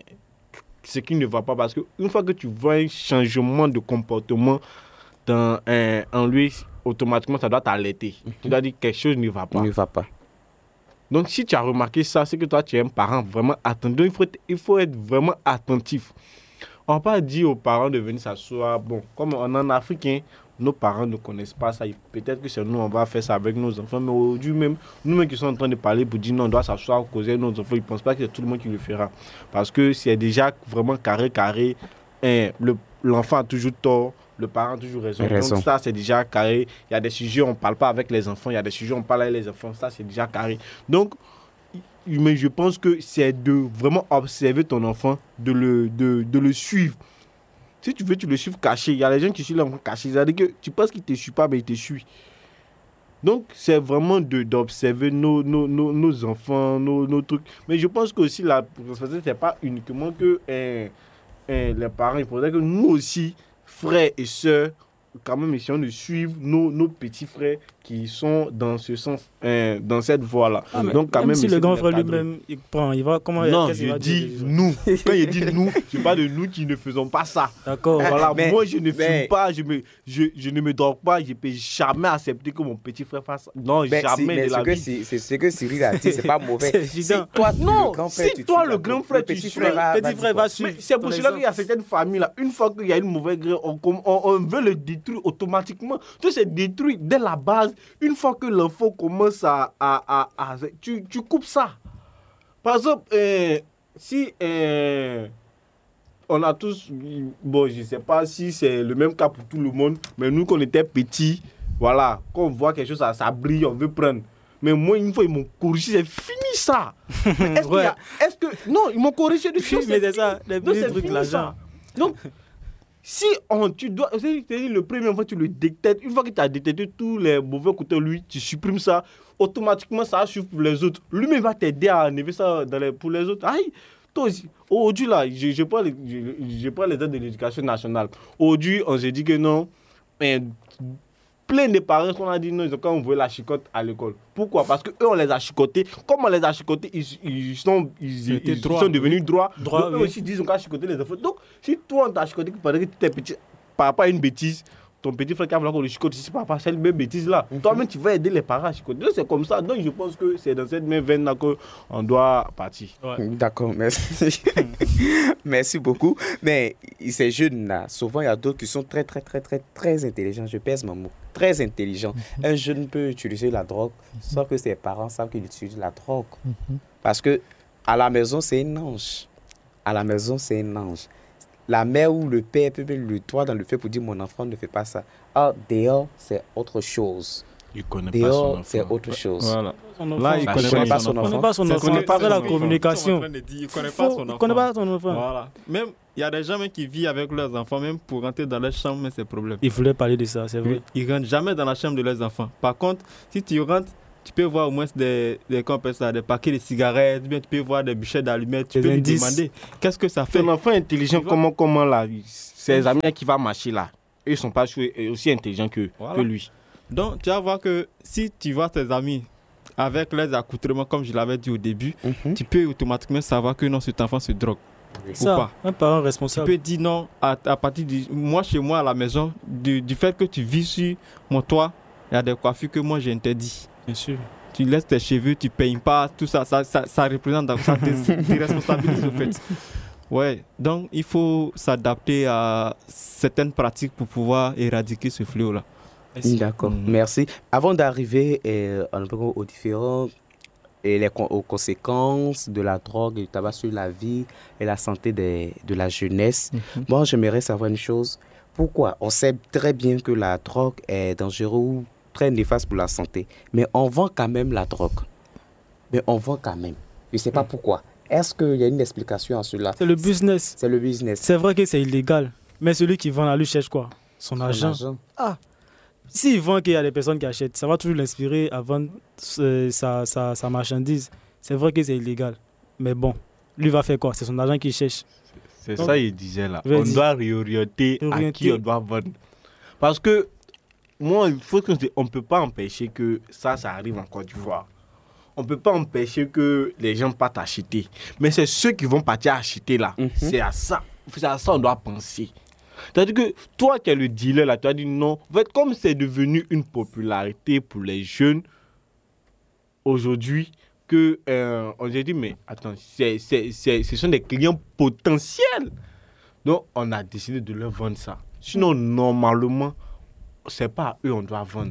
ce qui ne va pas. Parce qu'une fois que tu vois un changement de comportement dans, euh, en lui, automatiquement, ça doit t'alerter. Tu dois dire que quelque chose ne va pas. Il ne va pas. Donc, si tu as remarqué ça, c'est que toi, tu es un parent vraiment attentif. Donc, il faut être, il faut être vraiment attentif. On ne va pas dire aux parents de venir s'asseoir. Bon, comme on est en Afrique, hein, nos parents ne connaissent pas ça. Peut-être que c'est nous, on va faire ça avec nos enfants. Mais aujourd'hui même, nous-mêmes qui sommes en train de parler pour dire non, on doit s'asseoir, causer nos enfants, ils ne pensent pas que c'est tout le monde qui le fera. Parce que c'est déjà vraiment carré, carré. Hein, le, l'enfant a toujours tort. Le parent a toujours raison. Raison. Donc ça, c'est déjà carré. Il y a des sujets, on ne parle pas avec les enfants. Il y a des sujets, on parle avec les enfants. Ça, c'est déjà carré. Donc, mais je pense que c'est de vraiment observer ton enfant, de le, de, de le suivre. Si tu veux, tu le suives caché. Il y a des gens qui suivent l'enfant caché. C'est-à-dire que tu penses qu'il ne te suit pas, mais il te suit. Donc, c'est vraiment de, d'observer nos, nos, nos, nos enfants, nos, nos trucs. Mais je pense que aussi, la responsabilité, ce n'est pas uniquement que hein, hein, les parents. Il faudrait que nous aussi, frères et sœurs, quand même essayons de suivre nos, nos petits frères qui sont dans ce sens, hein, dans cette voie-là. Ah, mais Donc, quand même même, si essayer le grand de frère les cadrer. lui-même, il prend, il va comment Non, qu'est-ce qu'il je va dire dis déjà? nous. Quand il dit nous, je parle de nous qui ne faisons pas ça. D'accord. Voilà, mais- moi je ne fume mais- pas, je, me, je, je ne me drogue pas, je ne peux jamais accepter que mon petit frère fasse ça. Non, Ben, si- jamais mais de ce la que, vie. si- c'est ce que Cyril a dit, c'est pas mauvais. C'est Si évident. toi, tu, Non, le grand frère, si tu toi, suis le la- grand frère, le tu petit suis, frère va- petit va dire frère quoi? va suivre. Mais c'est ton pour cela qu'il y a exemple. certaines familles là, une fois qu'il y a une mauvaise graine, on, on, on veut le détruire automatiquement. Tout c'est détruit dès la base. Une fois que l'enfant commence à. à, à, à- tu, tu coupes ça. Par exemple, euh, si euh, on a tous. Bon, je ne sais pas si c'est le même cas pour tout le monde, mais nous, quand on était petits, voilà, quand on voit quelque chose, ça, ça brille, on veut prendre. Mais moi, une fois, ils m'ont corrigé, c'est fini ça. Mais est-ce qu'il y a- est-ce que. Non, ils m'ont corrigé dessus. Oui, mais c'est ça, les Donc, petits c'est trucs, fini, l'argent. ça. Donc, si on, tu dois, c'est-à-dire le premier fois tu le détectes, une fois que tu as détecté tous les mauvais côtés de lui, tu supprimes ça, automatiquement ça va suivre pour les autres. Lui-même va t'aider à enlever ça dans les, pour les autres. Aïe, toi aussi. Aujourd'hui là, je, je, prends les, je, je prends les aides de l'éducation nationale. Aujourd'hui, on s'est dit que non, mais plein de parents qu'on a dit non, ils ont quand même envoyé la chicotte à l'école. Pourquoi? Parce qu'eux, on les a chicotés. Comme on les a chicotés, ils, ils, sont, ils, C'était ils droit. sont devenus droits. Droit, Donc, eux oui. aussi disent qu'on a chicoté les enfants. Donc, si toi, on t'a chicoté pendant que tu étais petit, par rapport à une bêtise, ton petit frère qui a voulu qu'on le chicote, si par rapport à cette même bêtise-là, toi-même, tu vas aider les parents à chicoter. Donc, c'est comme ça. Donc, je pense que c'est dans cette même veine-là qu'on doit partir. Ouais. D'accord, merci. Merci beaucoup. Mais ces jeunes-là, souvent, il y a d'autres qui sont très, très, très, très, très intelligents. Je pèse mon mot. Très intelligents. Un jeune peut utiliser la drogue sans que ses parents savent qu'il utilise la drogue. Parce que à la maison, c'est un ange. À la maison, c'est un ange. la mère ou le père peut mettre le doigt dans le fait pour dire mon enfant ne fait pas ça. Ah, dehors, c'est autre chose. Il connaît pas son Dehors, enfant. c'est autre chose. Voilà. Son enfant. Là, il Ça connaît connaît pas pas son son enfant. Il connaît pas son C'est enfant. ce qu'on Il est pas parle de la son enfant. communication. Ils sont en train de dire, il connaît Il pas faut- son il enfant. connaît pas son enfant. Voilà. Même, il y a des gens même qui vivent avec leurs enfants, même pour rentrer dans leur chambre, mais c'est problème. Il voulait parler de ça, c'est vrai. Ils rentrent jamais dans la chambre de leurs enfants. Par contre, si tu rentres, tu peux voir au moins des, des, comment on appelle ça, des paquets de cigarettes, bien tu peux voir des bûchets d'allumettes, tu Des peux lui indices. demander qu'est-ce que ça fait. Ton enfant intelligent, Tu vois? comment, comment là, ses amis qui va marcher là, eux ils sont pas aussi intelligents que, Voilà. que lui. Donc, tu vas voir que si tu vois tes amis avec leurs accoutrements, comme je l'avais dit au début, Mhm. tu peux automatiquement savoir que non, cet enfant se drogue. Ou Ça, pas. un parent Tu responsable. peux dire non à, à partir du. Moi, chez moi, à la maison, du, du fait que tu vis sur mon toit, il y a des coiffures que moi j'ai interdit. Bien sûr. Tu laisses tes cheveux, tu payes pas, tout ça, ça, ça, ça représente, ça te déresponsabilise au fait. Ouais, donc il faut s'adapter à certaines pratiques pour pouvoir éradiquer ce fléau-là. D'accord, Mhm. merci. Avant d'arriver euh, un peu aux différents et les con- aux conséquences de la drogue et du tabac sur la vie et la santé des- de la jeunesse, Mhm. moi j'aimerais savoir une chose. Pourquoi? On sait très bien que la drogue est dangereuse ou très néfaste pour la santé, mais on vend quand même la drogue. Mais on vend quand même. Je ne sais pas pourquoi. Est-ce qu'il y a une explication à cela? C'est le business. C'est le business. C'est vrai que c'est illégal. Mais celui qui vend la lui cherche quoi? Son Son argent. argent. Ah, s'il vend qu'il y a des personnes qui achètent, ça va toujours l'inspirer à vendre euh, sa, sa, sa marchandise. C'est vrai que c'est illégal. Mais bon, lui va faire quoi? C'est son argent qu'il cherche. C'est Donc, ça il disait là. vas-y. On doit réorienter à Réorienter. qui on doit vendre. Parce que moi, il faut qu'on se dise, on ne peut pas empêcher que ça, ça arrive en Côte d'Ivoire. On ne peut pas empêcher que les gens partent acheter. Mais c'est ceux qui vont partir acheter là. Mhm. C'est à ça. C'est à ça qu'on doit penser. C'est-à-dire que toi qui es le dealer là, tu as dit non. En fait, comme c'est devenu une popularité pour les jeunes aujourd'hui, que euh, on s'est dit, mais attends, c'est, c'est, c'est, ce sont des clients potentiels. Donc, on a décidé de leur vendre ça. Sinon, normalement, c'est pas à eux qu'on doit vendre.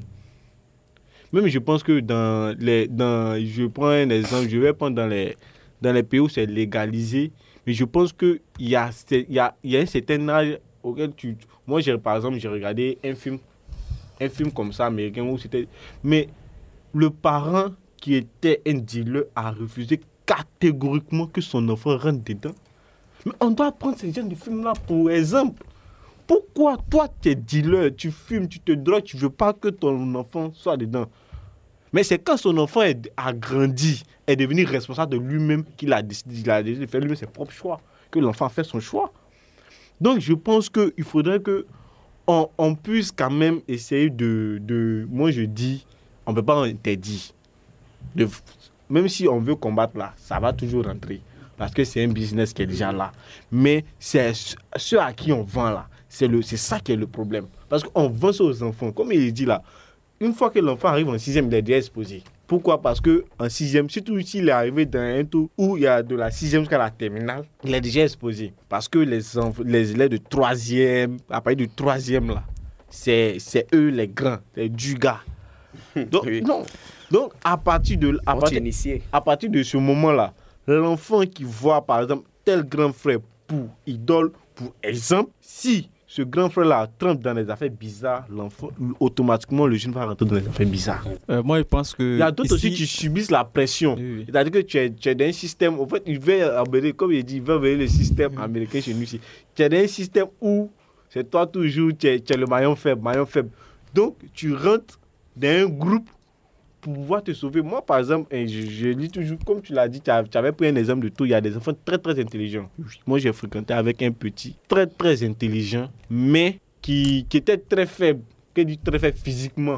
Même je pense que dans les... Dans, je prends un exemple, je vais prendre dans les, dans les pays où c'est légalisé, mais je pense qu'il y a, il y, a, il y a un certain âge auquel tu... Moi, j'ai, par exemple, j'ai regardé un film, un film comme ça, américain, où c'était... Mais le parent qui était un dealer a refusé catégoriquement que son enfant rentre dedans. Mais on doit prendre ces genre de films-là pour exemple. Pourquoi toi, tu es dealer, tu fumes, tu te drogues, tu ne veux pas que ton enfant soit dedans? Mais c'est quand son enfant est, a grandi, est devenu responsable de lui-même, qu'il a décidé, il a décidé de faire lui-même ses propres choix, que l'enfant fait son choix. Donc je pense qu'il faudrait que on, on puisse quand même essayer de, de... Moi je dis, on ne peut pas interdire. De, même si on veut combattre là, ça va toujours rentrer. Parce que c'est un business qui est déjà là. Mais c'est ceux à qui on vend là. C'est, le, c'est ça qui est le problème. Parce qu'on vend ça aux enfants. Comme il dit là, une fois que l'enfant arrive en sixième, il est déjà exposé. Pourquoi? Parce qu'en sixième, surtout s'il est arrivé dans un tour où il y a de la sixième jusqu'à la terminale, il est déjà exposé. Parce que les, enf- les élèves de troisième, à partir du troisième là, c'est, c'est eux les grands, les du gars. Donc, Oui. non. Donc à partir de, à On partir, t'initie. à partir de ce moment-là, l'enfant qui voit par exemple tel grand frère pour idole, pour exemple, si ce grand frère-là trempe dans des affaires bizarres, l'enfant, automatiquement le jeune va rentrer dans des affaires bizarres. Euh, moi, je pense que. Il y a d'autres ici- aussi qui subissent la pression. Oui, oui. C'est-à-dire que tu es, tu es dans un système, en fait, il veut emmener, comme il dit, il veut envoyer le système américain chez nous ici. Tu es dans un système où c'est toi toujours, tu es, tu es le maillon faible, maillon faible. Donc, tu rentres dans un groupe pour pouvoir te sauver. Moi, par exemple, hein, je, je dis toujours, comme tu l'as dit, tu, as- tu avais pris un exemple de tout, il y a des enfants très, très intelligents. Moi, j'ai fréquenté avec un petit, très, très intelligent, mais qui, qui était très faible, qui dit très faible physiquement.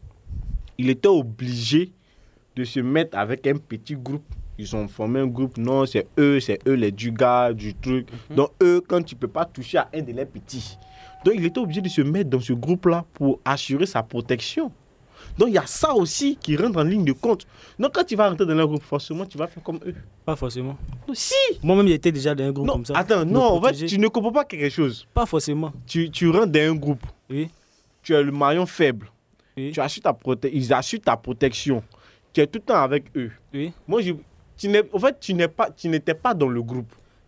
Il était obligé de se mettre avec un petit groupe. Ils ont formé un groupe. Non, c'est eux, c'est eux les du gars, du truc. Donc, eux, quand tu ne peux pas toucher à un de leurs petits. Donc, il était obligé de se mettre dans ce groupe-là pour assurer sa protection. Donc, il y a ça aussi qui rentre en ligne de compte. Donc, quand tu vas rentrer dans leur groupe, forcément, tu vas faire comme eux. Pas forcément. Non, si. Moi-même, j'étais déjà dans un groupe Non, comme ça. attends, Me non, en fait, protéger. tu ne comprends pas quelque chose. Pas forcément. Tu, tu rentres dans un groupe. Oui. Tu es le maillon faible. Oui. Tu assures ta prote- Ils assurent ta protection. Tu es tout le temps avec eux. Oui. Moi, je, tu n'es, en fait, tu n'es pas, tu n'étais pas dans le groupe.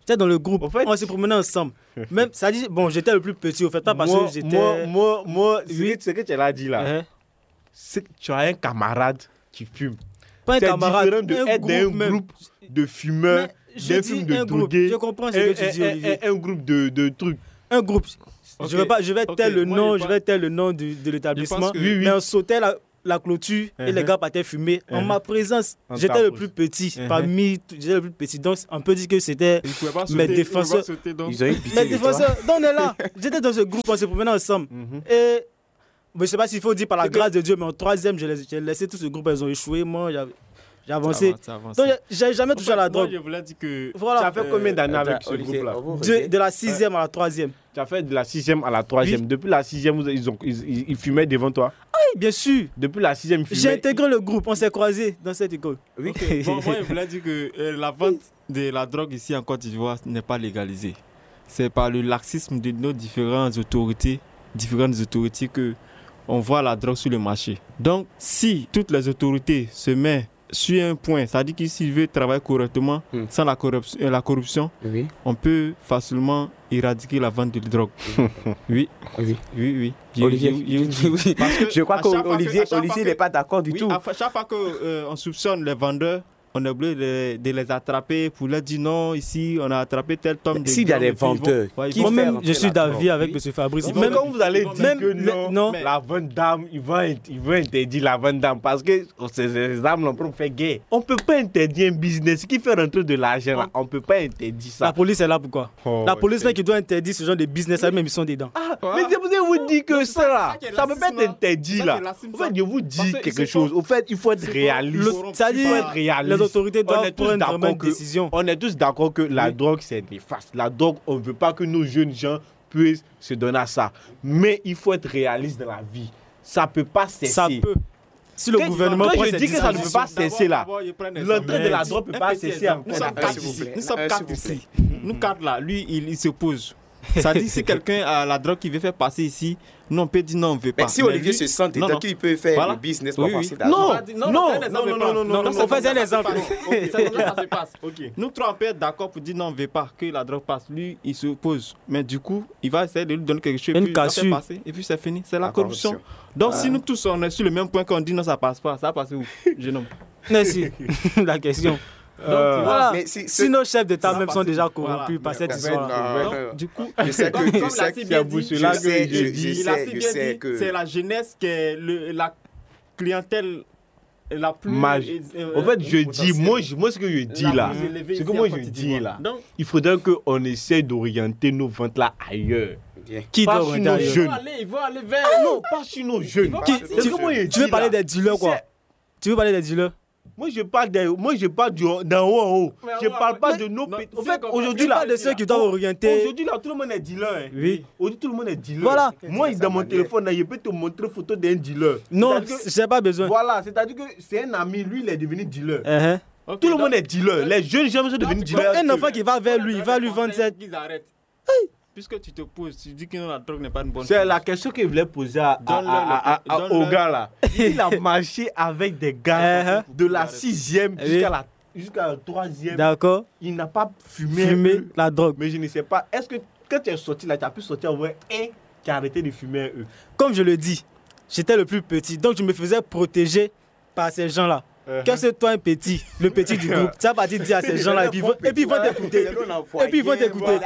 J'étais dans le groupe. En fait, on s'est promené ensemble. Même, ça dit, bon, j'étais le plus petit, au fait, pas parce moi, que j'étais. Moi, moi, moi ce, Oui. que, ce que tu l'as dit là, Uh-huh. c'est que tu as un camarade qui fume. Pas un C'est camarade. différent de un être dans un groupe même. groupe de fumeurs, Mais je d'un dis film de un groupe. drogués, Je comprends ce un, que tu dis, un- Olivier. un- un groupe de, de trucs. Un groupe. Ok. Je vais pas, je vais Ok, taire le moi, nom, je je pense- vais taire le nom du- de l'établissement. Je pense que- Oui, oui. Mais on sautait la, la clôture et Uh-huh. les gars partaient fumer. En Uh-huh. ma présence, En j'étais ta le pause. plus petit. Uh-huh. Parmi, tout- j'étais le plus petit. Donc, on peut dire que c'était Il pouvait pas mes sauter, il pouvait défenseurs. pas sauter, donc. Ils ont eu pitié mes de toi. défenseurs. Donc, on est là. J'étais dans ce groupe, on se promenait ensemble. Mhm. Et bon, je ne sais pas s'il faut dire par la C'est que- grâce de Dieu, mais en troisième, j'ai laissé, j'ai laissé tout ce groupe, ils ont échoué. Moi, j'ai j'ai avancé. Ça avance, ça avance. Donc, j'ai jamais touché à la Moi, drogue. je voulais dire que Voilà. Tu as fait combien d'années Attends, avec ce Olivier, groupe-là on vous De, revient. de la sixième à la troisième. Tu as fait de la sixième à la troisième. Oui. Depuis la sixième, vous- ils, ont, ils, ils- ils fumaient devant toi. Oui, bien sûr. Depuis la sixième, ils J'ai fumaient. intégré le groupe, on s'est croisés dans cette école. Oui. Ok, bon, moi, je voulais dire que euh, la vente de la drogue ici en Côte d'Ivoire n'est pas légalisée. C'est par le laxisme de nos différentes autorités, différentes autorités que on voit la drogue sur le marché. Donc, si toutes les autorités se mettent sur un point, ça dit que s'ils veulent travailler correctement, Hmm. sans la corruption, euh, la corruption, Oui. on peut facilement éradiquer la vente de drogue. Oui, Oui. oui, oui. J'ai- Olivier, j'ai- j'ai- oui. Parce que Je crois à chaque fois que- qu'Olivier à chaque fois Olivier que- n'est pas d'accord du oui, tout. à fa- chaque fois qu'on soupçonne les vendeurs, on est obligé de, de les attraper pour leur dire non, ici on a attrapé tel tome de S'il y a viande, des et puis ils vont- vendeurs ouais, ils qui vont- fait Moi-même, rentrer je suis la d'avis drogue, avec oui. M. Fabrice. Ils vont- Mais Même, quand vous allez ils vont- dire même que le- non, non. Mais- la vente d'armes, ils vont, ils vont interdire la vente d'armes parce que ces, ces armes-là pour faire guerre. On ne peut pas interdire un business qui fait rentrer de l'argent. là. On ne peut pas interdire ça. la police est là pourquoi Oh, La police c'est- là qui doit interdire ce genre de business, elles-mêmes ils sont dedans. Ah, Ah. mais je vous vous dire que c'est ça, ça là, qui est ça peut pas être racisme, là. interdit C'est ça là. qui est racisme, En ça. fait, je vous Parce dis que quelque c'est chose. pas- Au fait, il faut être c'est pas- réaliste. Le- Il faut C'est-à-dire, être réaliste. les autorités On doivent est tous prendre d'accord vraiment une que- décision. On est tous d'accord que la Oui. drogue, c'est néfaste. La drogue, on ne veut pas que nos jeunes gens puissent se donner à ça. Mais il faut être réaliste dans la vie. Ça ne peut pas cesser. Ça peut. Si le Quand- gouvernement quand prend je cette dis que ça ne peut disposition- pas cesser là. D'abord, ils prennent des L'entrée exemples. de la drogue ne peut Un pas petit cesser exemple. encore. Nous sommes Un, quatre s'il vous ici. plaît. Nous sommes Un, quatre s'il vous ici. Nous quatre là, lui, il, il se pose. Ça dit si quelqu'un a la drogue qu'il veut faire passer ici, nous on peut dire non, on ne veut pas. Mais si Mais Olivier lui- se sent non, dedans non. qu'il peut faire Voilà. le business pour Oui, avoir oui. cet argent. Non, Non, non, c'est un non, exemple, non, non, pas. non, non, non, c'est on fait comme un ça que ça exemple. se passe. Ok, c'est comme ça que ça se passe. Ok. Nous trois, on peut être d'accord pour dire non, on ne veut pas que la drogue passe. Lui, il se oppose. Mais du coup, il va essayer de lui donner quelque chose. Une puis il va faire cassure. passer. Et puis c'est fini. C'est la, La corruption. corruption. Donc si nous tous, on est sur le même point qu'on dit non, ça passe pas. Ça va passer où, jeune homme? Merci. La question. Euh, Voilà. mais si- Si nos chefs d'État Ça même va sont passer. déjà Voilà. corrompus par cette Mais histoire. non. Donc, du coup, Je sais que- comme- je comme sais l'a que si tu as bien dit, bossé Je là, sais, que je- je je dis. il a sais, si je bien sais dit, que- c'est la jeunesse qui est le- la clientèle la plus. Mage. euh, En fait, je dis, potentiel. moi, je- moi, ce que je dis la là, plus élevée ce que ici moi en je Côte dis d'Ivoire. là, Donc, il faudrait qu'on essaie d'orienter nos ventes là ailleurs. Bien. Qui Pas doit sur orienter nos ailleurs jeunes. ils vont aller, ils vont aller vers. Non, pas sur nos jeunes. Qui- C'est tu, que moi, je tu dis veux parler là. des dealers quoi? Tu veux parler des dealers? Moi, je parle des- moi, je parle du- d'en haut en haut. Mais Je on va- parle pas mais- de nos non, petits. tu En sais fait, comment- aujourd'hui Tu là. parles de ceux qui doivent orienter. Aujourd'hui là, tout le monde est dealer. hein. Oui. Aujourd'hui, tout le monde est dealer. Voilà. Moi, dans mon téléphone, là, je peux te montrer photo d'un dealer. Non, C'est-à-dire que- j'ai pas besoin. Voilà, c'est-à-dire que c'est un ami, lui, il est devenu dealer. Uh-huh. Ok, Tout le donc- monde est dealer. Les jeunes gens sont devenus tu dealers. Un enfant qui va vers lui, il va lui vendre cette. Qu'ils arrêtent. Puisque tu te poses, tu dis que non, la drogue n'est pas une bonne C'est chose. la question qu'il voulait poser à, à- Donne-leur à- à- le- à- donne-leur- au gars là. Il a marché avec des gars Uh-huh. de la sixième Oui. jusqu'à la, jusqu'à la troisième. D'accord. Il n'a pas fumé. un Fumer peu. la drogue. Mais je ne sais pas. Est-ce que quand tu es sorti là, tu as pu sortir en vrai un qui a arrêté de fumer un eux? Comme je le dis, j'étais le plus petit, donc je me faisais protéger par ces gens-là. Uh-huh. Qu'est-ce que toi, un petit, le petit du groupe, tu vas partir dire à ces gens-là et puis ils vont- et puis ils vont t'écouter. Et puis ils vont t'écouter.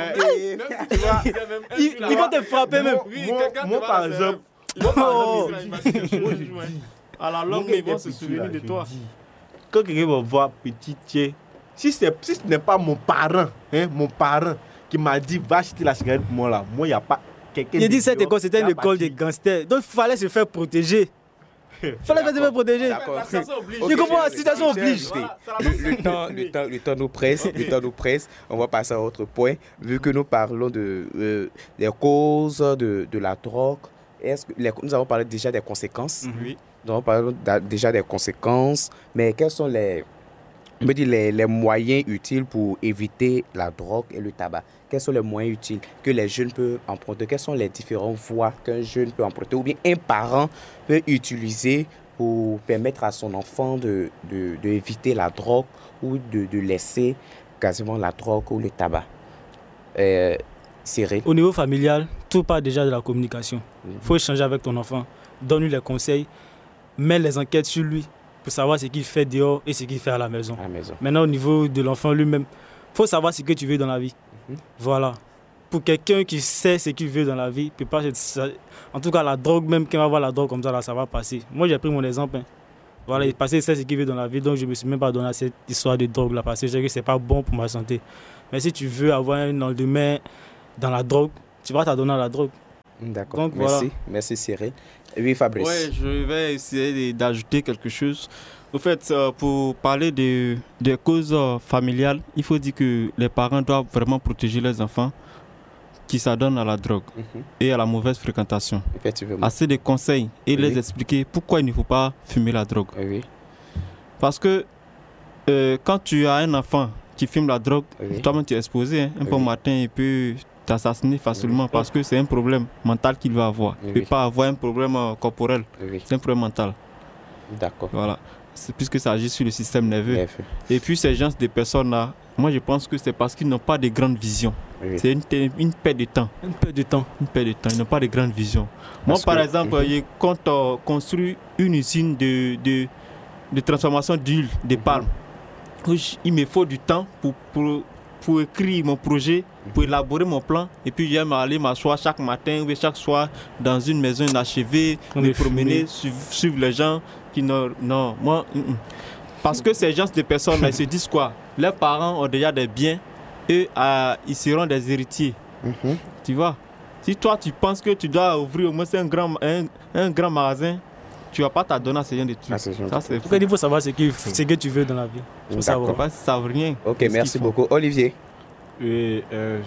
Ils, ils vont te frapper même. Oui, Moi- quelqu'un moi, te par va exemple- se- Moi, par Oh. exemple, il va dire quelque chose, ouais. À la longue, ils vont se souvenir de toi. Quand quelqu'un va voir petit tiens, si, c'est- si ce n'est pas mon parent, hein, mon parent qui m'a dit va acheter la cigarette pour moi là, moi il n'y a pas quelqu'un. Il dit de cette dehors école, c'était qui une a école des parti. gangsters. Donc il fallait se faire protéger. Il fallait se faire protéger. D'accord. La situation oblige. Je comprends, la situation J'ai oblige. ajouté. Voilà, c'est Le, la le temps, le, temps, le temps nous presse, le temps nous presse. On va passer à autre point. Vu que nous parlons de, euh, des causes de, de la drogue, est-ce que les- nous avons parlé déjà des conséquences. Oui. Nous avons parlé d'a- déjà des conséquences. Mais quels sont les, on peut dire les, les moyens utiles pour éviter la drogue et le tabac? Quels sont les moyens utiles que les jeunes peuvent emprunter? Quelles sont les différentes voies qu'un jeune peut emprunter ou bien un parent peut utiliser pour permettre à son enfant de, de, de éviter la drogue ou de, de laisser quasiment la drogue ou le tabac. Euh, Cyril. Au niveau familial, tout part déjà de la communication. Il Mhm. faut échanger avec ton enfant, donne-lui les conseils, mets les enquêtes sur lui pour savoir ce qu'il fait dehors et ce qu'il fait à la maison. À la maison. Maintenant, au niveau de l'enfant lui-même, il faut savoir ce que tu veux dans la vie. Mhm. Voilà. Pour quelqu'un qui sait ce qu'il veut dans la vie, peut pas, ça- en tout cas la drogue, même quand on va voir la drogue comme ça, là, ça va passer. Moi, j'ai pris mon exemple. Hein. Voilà, il passait, il sait ce qu'il veut dans la vie, donc je ne me suis même pas donné à cette histoire de drogue là, parce que je sais que ce n'est pas bon pour ma santé. Mais si tu veux avoir un lendemain dans la drogue, tu vas t'adonner à la drogue. D'accord. Donc, Merci. voilà. Merci Cyril. Oui, Fabrice. Ouais, je vais essayer de- d'ajouter quelque chose. Au fait, euh, pour parler de- des causes euh, familiales, il faut dire que les parents doivent vraiment protéger leurs enfants qui s'adonnent à la drogue Mhm. et à la mauvaise fréquentation. Effectivement. Assez de conseils et Oui. les expliquer pourquoi il ne faut pas fumer la drogue. Oui. Parce que euh, quand tu as un enfant qui fume la drogue, Oui. toi-même tu es exposé. Hein. Un Oui. bon matin, il peut t'assassiner facilement Oui. parce que c'est un problème mental qu'il va avoir. Il ne Oui. peut pas avoir un problème euh, corporel, Oui. c'est un problème mental. D'accord. Voilà. C'est puisque ça agit sur le système nerveux. Bien fait. Et puis ces gens, des personnes-là, moi je pense que c'est parce qu'ils n'ont pas de grande vision. Oui. C'est une, une perte de temps. Un peu de temps. Une perte de temps. Ils n'ont pas de grande vision. Moi, Parce par que- exemple, Mhm. je compte euh, construire une usine de, de, de transformation d'huile de Mhm. palme. Où j- Il me faut du temps pour, pour, pour écrire mon projet, pour Mhm. élaborer mon plan. Et puis, j'aime aller m'asseoir chaque matin ou chaque soir dans une maison inachevée, On me est promener, fumé. suivre, suivre les gens qui n'ont. Non, moi. mm, mm. Parce que ces gens, des personnes, là, ils se disent quoi? Leurs parents ont déjà des biens, eux, ah, ils seront des héritiers. Mhm. Tu vois, si toi tu penses que tu dois ouvrir au moins un grand, un, un grand magasin, tu vas pas t'adonner à ce genre de trucs. Ah, c'est gentil. Ça, c'est En tout cas, il faut savoir ce, qu'il- ce que tu veux dans la vie. Il faut savoir. D'accord. pas si ça savent rien. Ok, de ce merci qu'ils font. beaucoup. Olivier. Et, euh,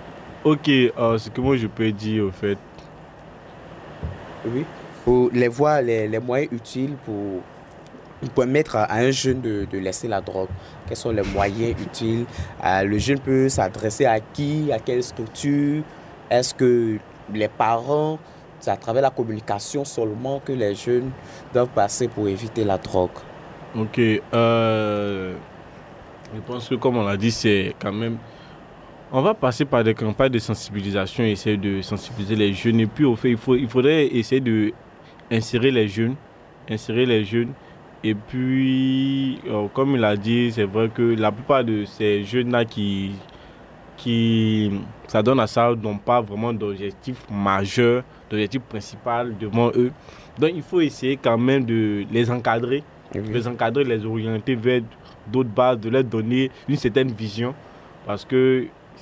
ok, euh, ce que moi je peux dire au fait, Oui. Pour les voies, les, les moyens utiles pour permettre à un jeune de, de laisser la drogue. Quels sont les moyens utiles? Euh, le jeune peut s'adresser à qui? À quelle structure? Est-ce que les parents, c'est à travers la communication seulement que les jeunes doivent passer pour éviter la drogue? ok, euh, je pense que comme on l'a dit, c'est quand même, on va passer par des campagnes de sensibilisation, essayer de sensibiliser les jeunes. Et puis au fait, il, faut, il faudrait essayer de insérer les jeunes, insérer les jeunes. Et puis, euh, comme il a dit, c'est vrai que la plupart de ces jeunes-là qui, qui s'adonnent à ça n'ont pas vraiment d'objectif majeur, d'objectif principal devant eux. Donc, il faut essayer quand même de les encadrer, Oui. les encadrer, les orienter vers d'autres bases, de leur donner une certaine vision. Parce que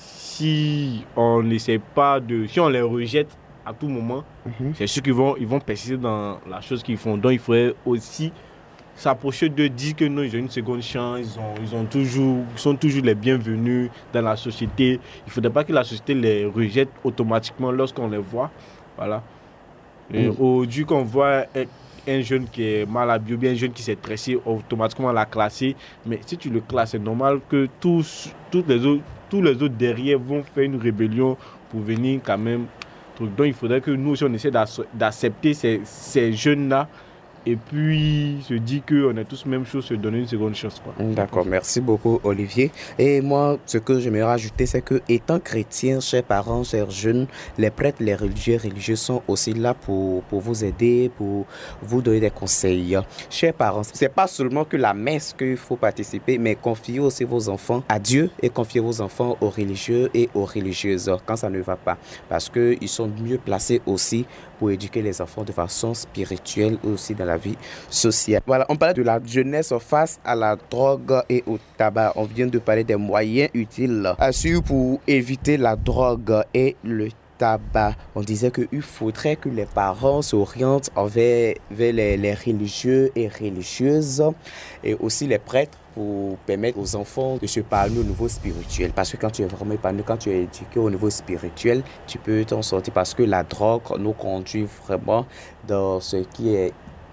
si on n'essaie pas de... Si on les rejette à tout moment, Mhm. c'est sûr qu'ils vont, ils vont persister dans la chose qu'ils font. Donc, il faudrait aussi s'approcher d'eux, dire que non, ils ont une seconde chance, ils, ont, ils, ont toujours, ils sont toujours les bienvenus dans la société. Il ne faudrait pas que la société les rejette automatiquement lorsqu'on les voit. Voilà. Et Mm. aujourd'hui, qu'on voit un, un jeune qui est mal habillé ou bien un jeune qui s'est stressé, automatiquement on l'a classé. Mais si tu le classes, c'est normal que tous, toutes les autres, tous les autres derrière vont faire une rébellion pour venir quand même. Donc il faudrait que nous aussi on essaie d'ac- d'accepter ces, ces jeunes-là et puis se dire qu'on est tous même chose, se donner une seconde chance, quoi. D'accord, merci beaucoup Olivier. Et moi, ce que j'aimerais rajouter, c'est que étant chrétien, chers parents, chers jeunes, les prêtres, les religieux, religieux sont aussi là pour, pour vous aider, pour vous donner des conseils. Chers parents, c'est pas seulement que la messe qu'il faut participer, mais confiez aussi vos enfants à Dieu et confiez vos enfants aux religieux et aux religieuses quand ça ne va pas. Parce qu'ils sont mieux placés aussi pour éduquer les enfants de façon spirituelle et aussi dans la vie sociale. Voilà, on parlait de la jeunesse face à la drogue et au tabac. On vient de parler des moyens utiles à suivre pour éviter la drogue et le tabac. On disait qu'il faudrait que les parents s'orientent vers, vers les, les religieux et religieuses et aussi les prêtres pour permettre aux enfants de se parler au niveau spirituel. Parce que quand tu es vraiment épanoui, quand tu es éduqué au niveau spirituel, tu peux t'en sortir parce que la drogue nous conduit vraiment dans ce qui est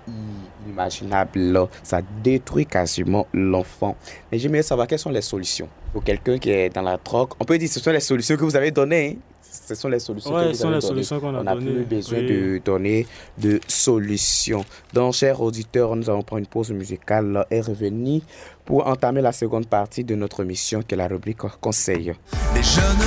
inimaginable. Ça détruit quasiment l'enfant. Mais j'aimerais savoir quelles sont les solutions pour quelqu'un qui est dans la drogue. On peut dire que ce sont les solutions que vous avez données. Hein? ce sont les solutions Ouais, que ce vous sont avez les données. solutions qu'on a On n'a données. plus besoin Oui. de donner de solutions. Donc, chers auditeurs, nous allons prendre une pause musicale et revenir pour entamer la seconde partie de notre émission qui est la rubrique Conseil. Les jeunes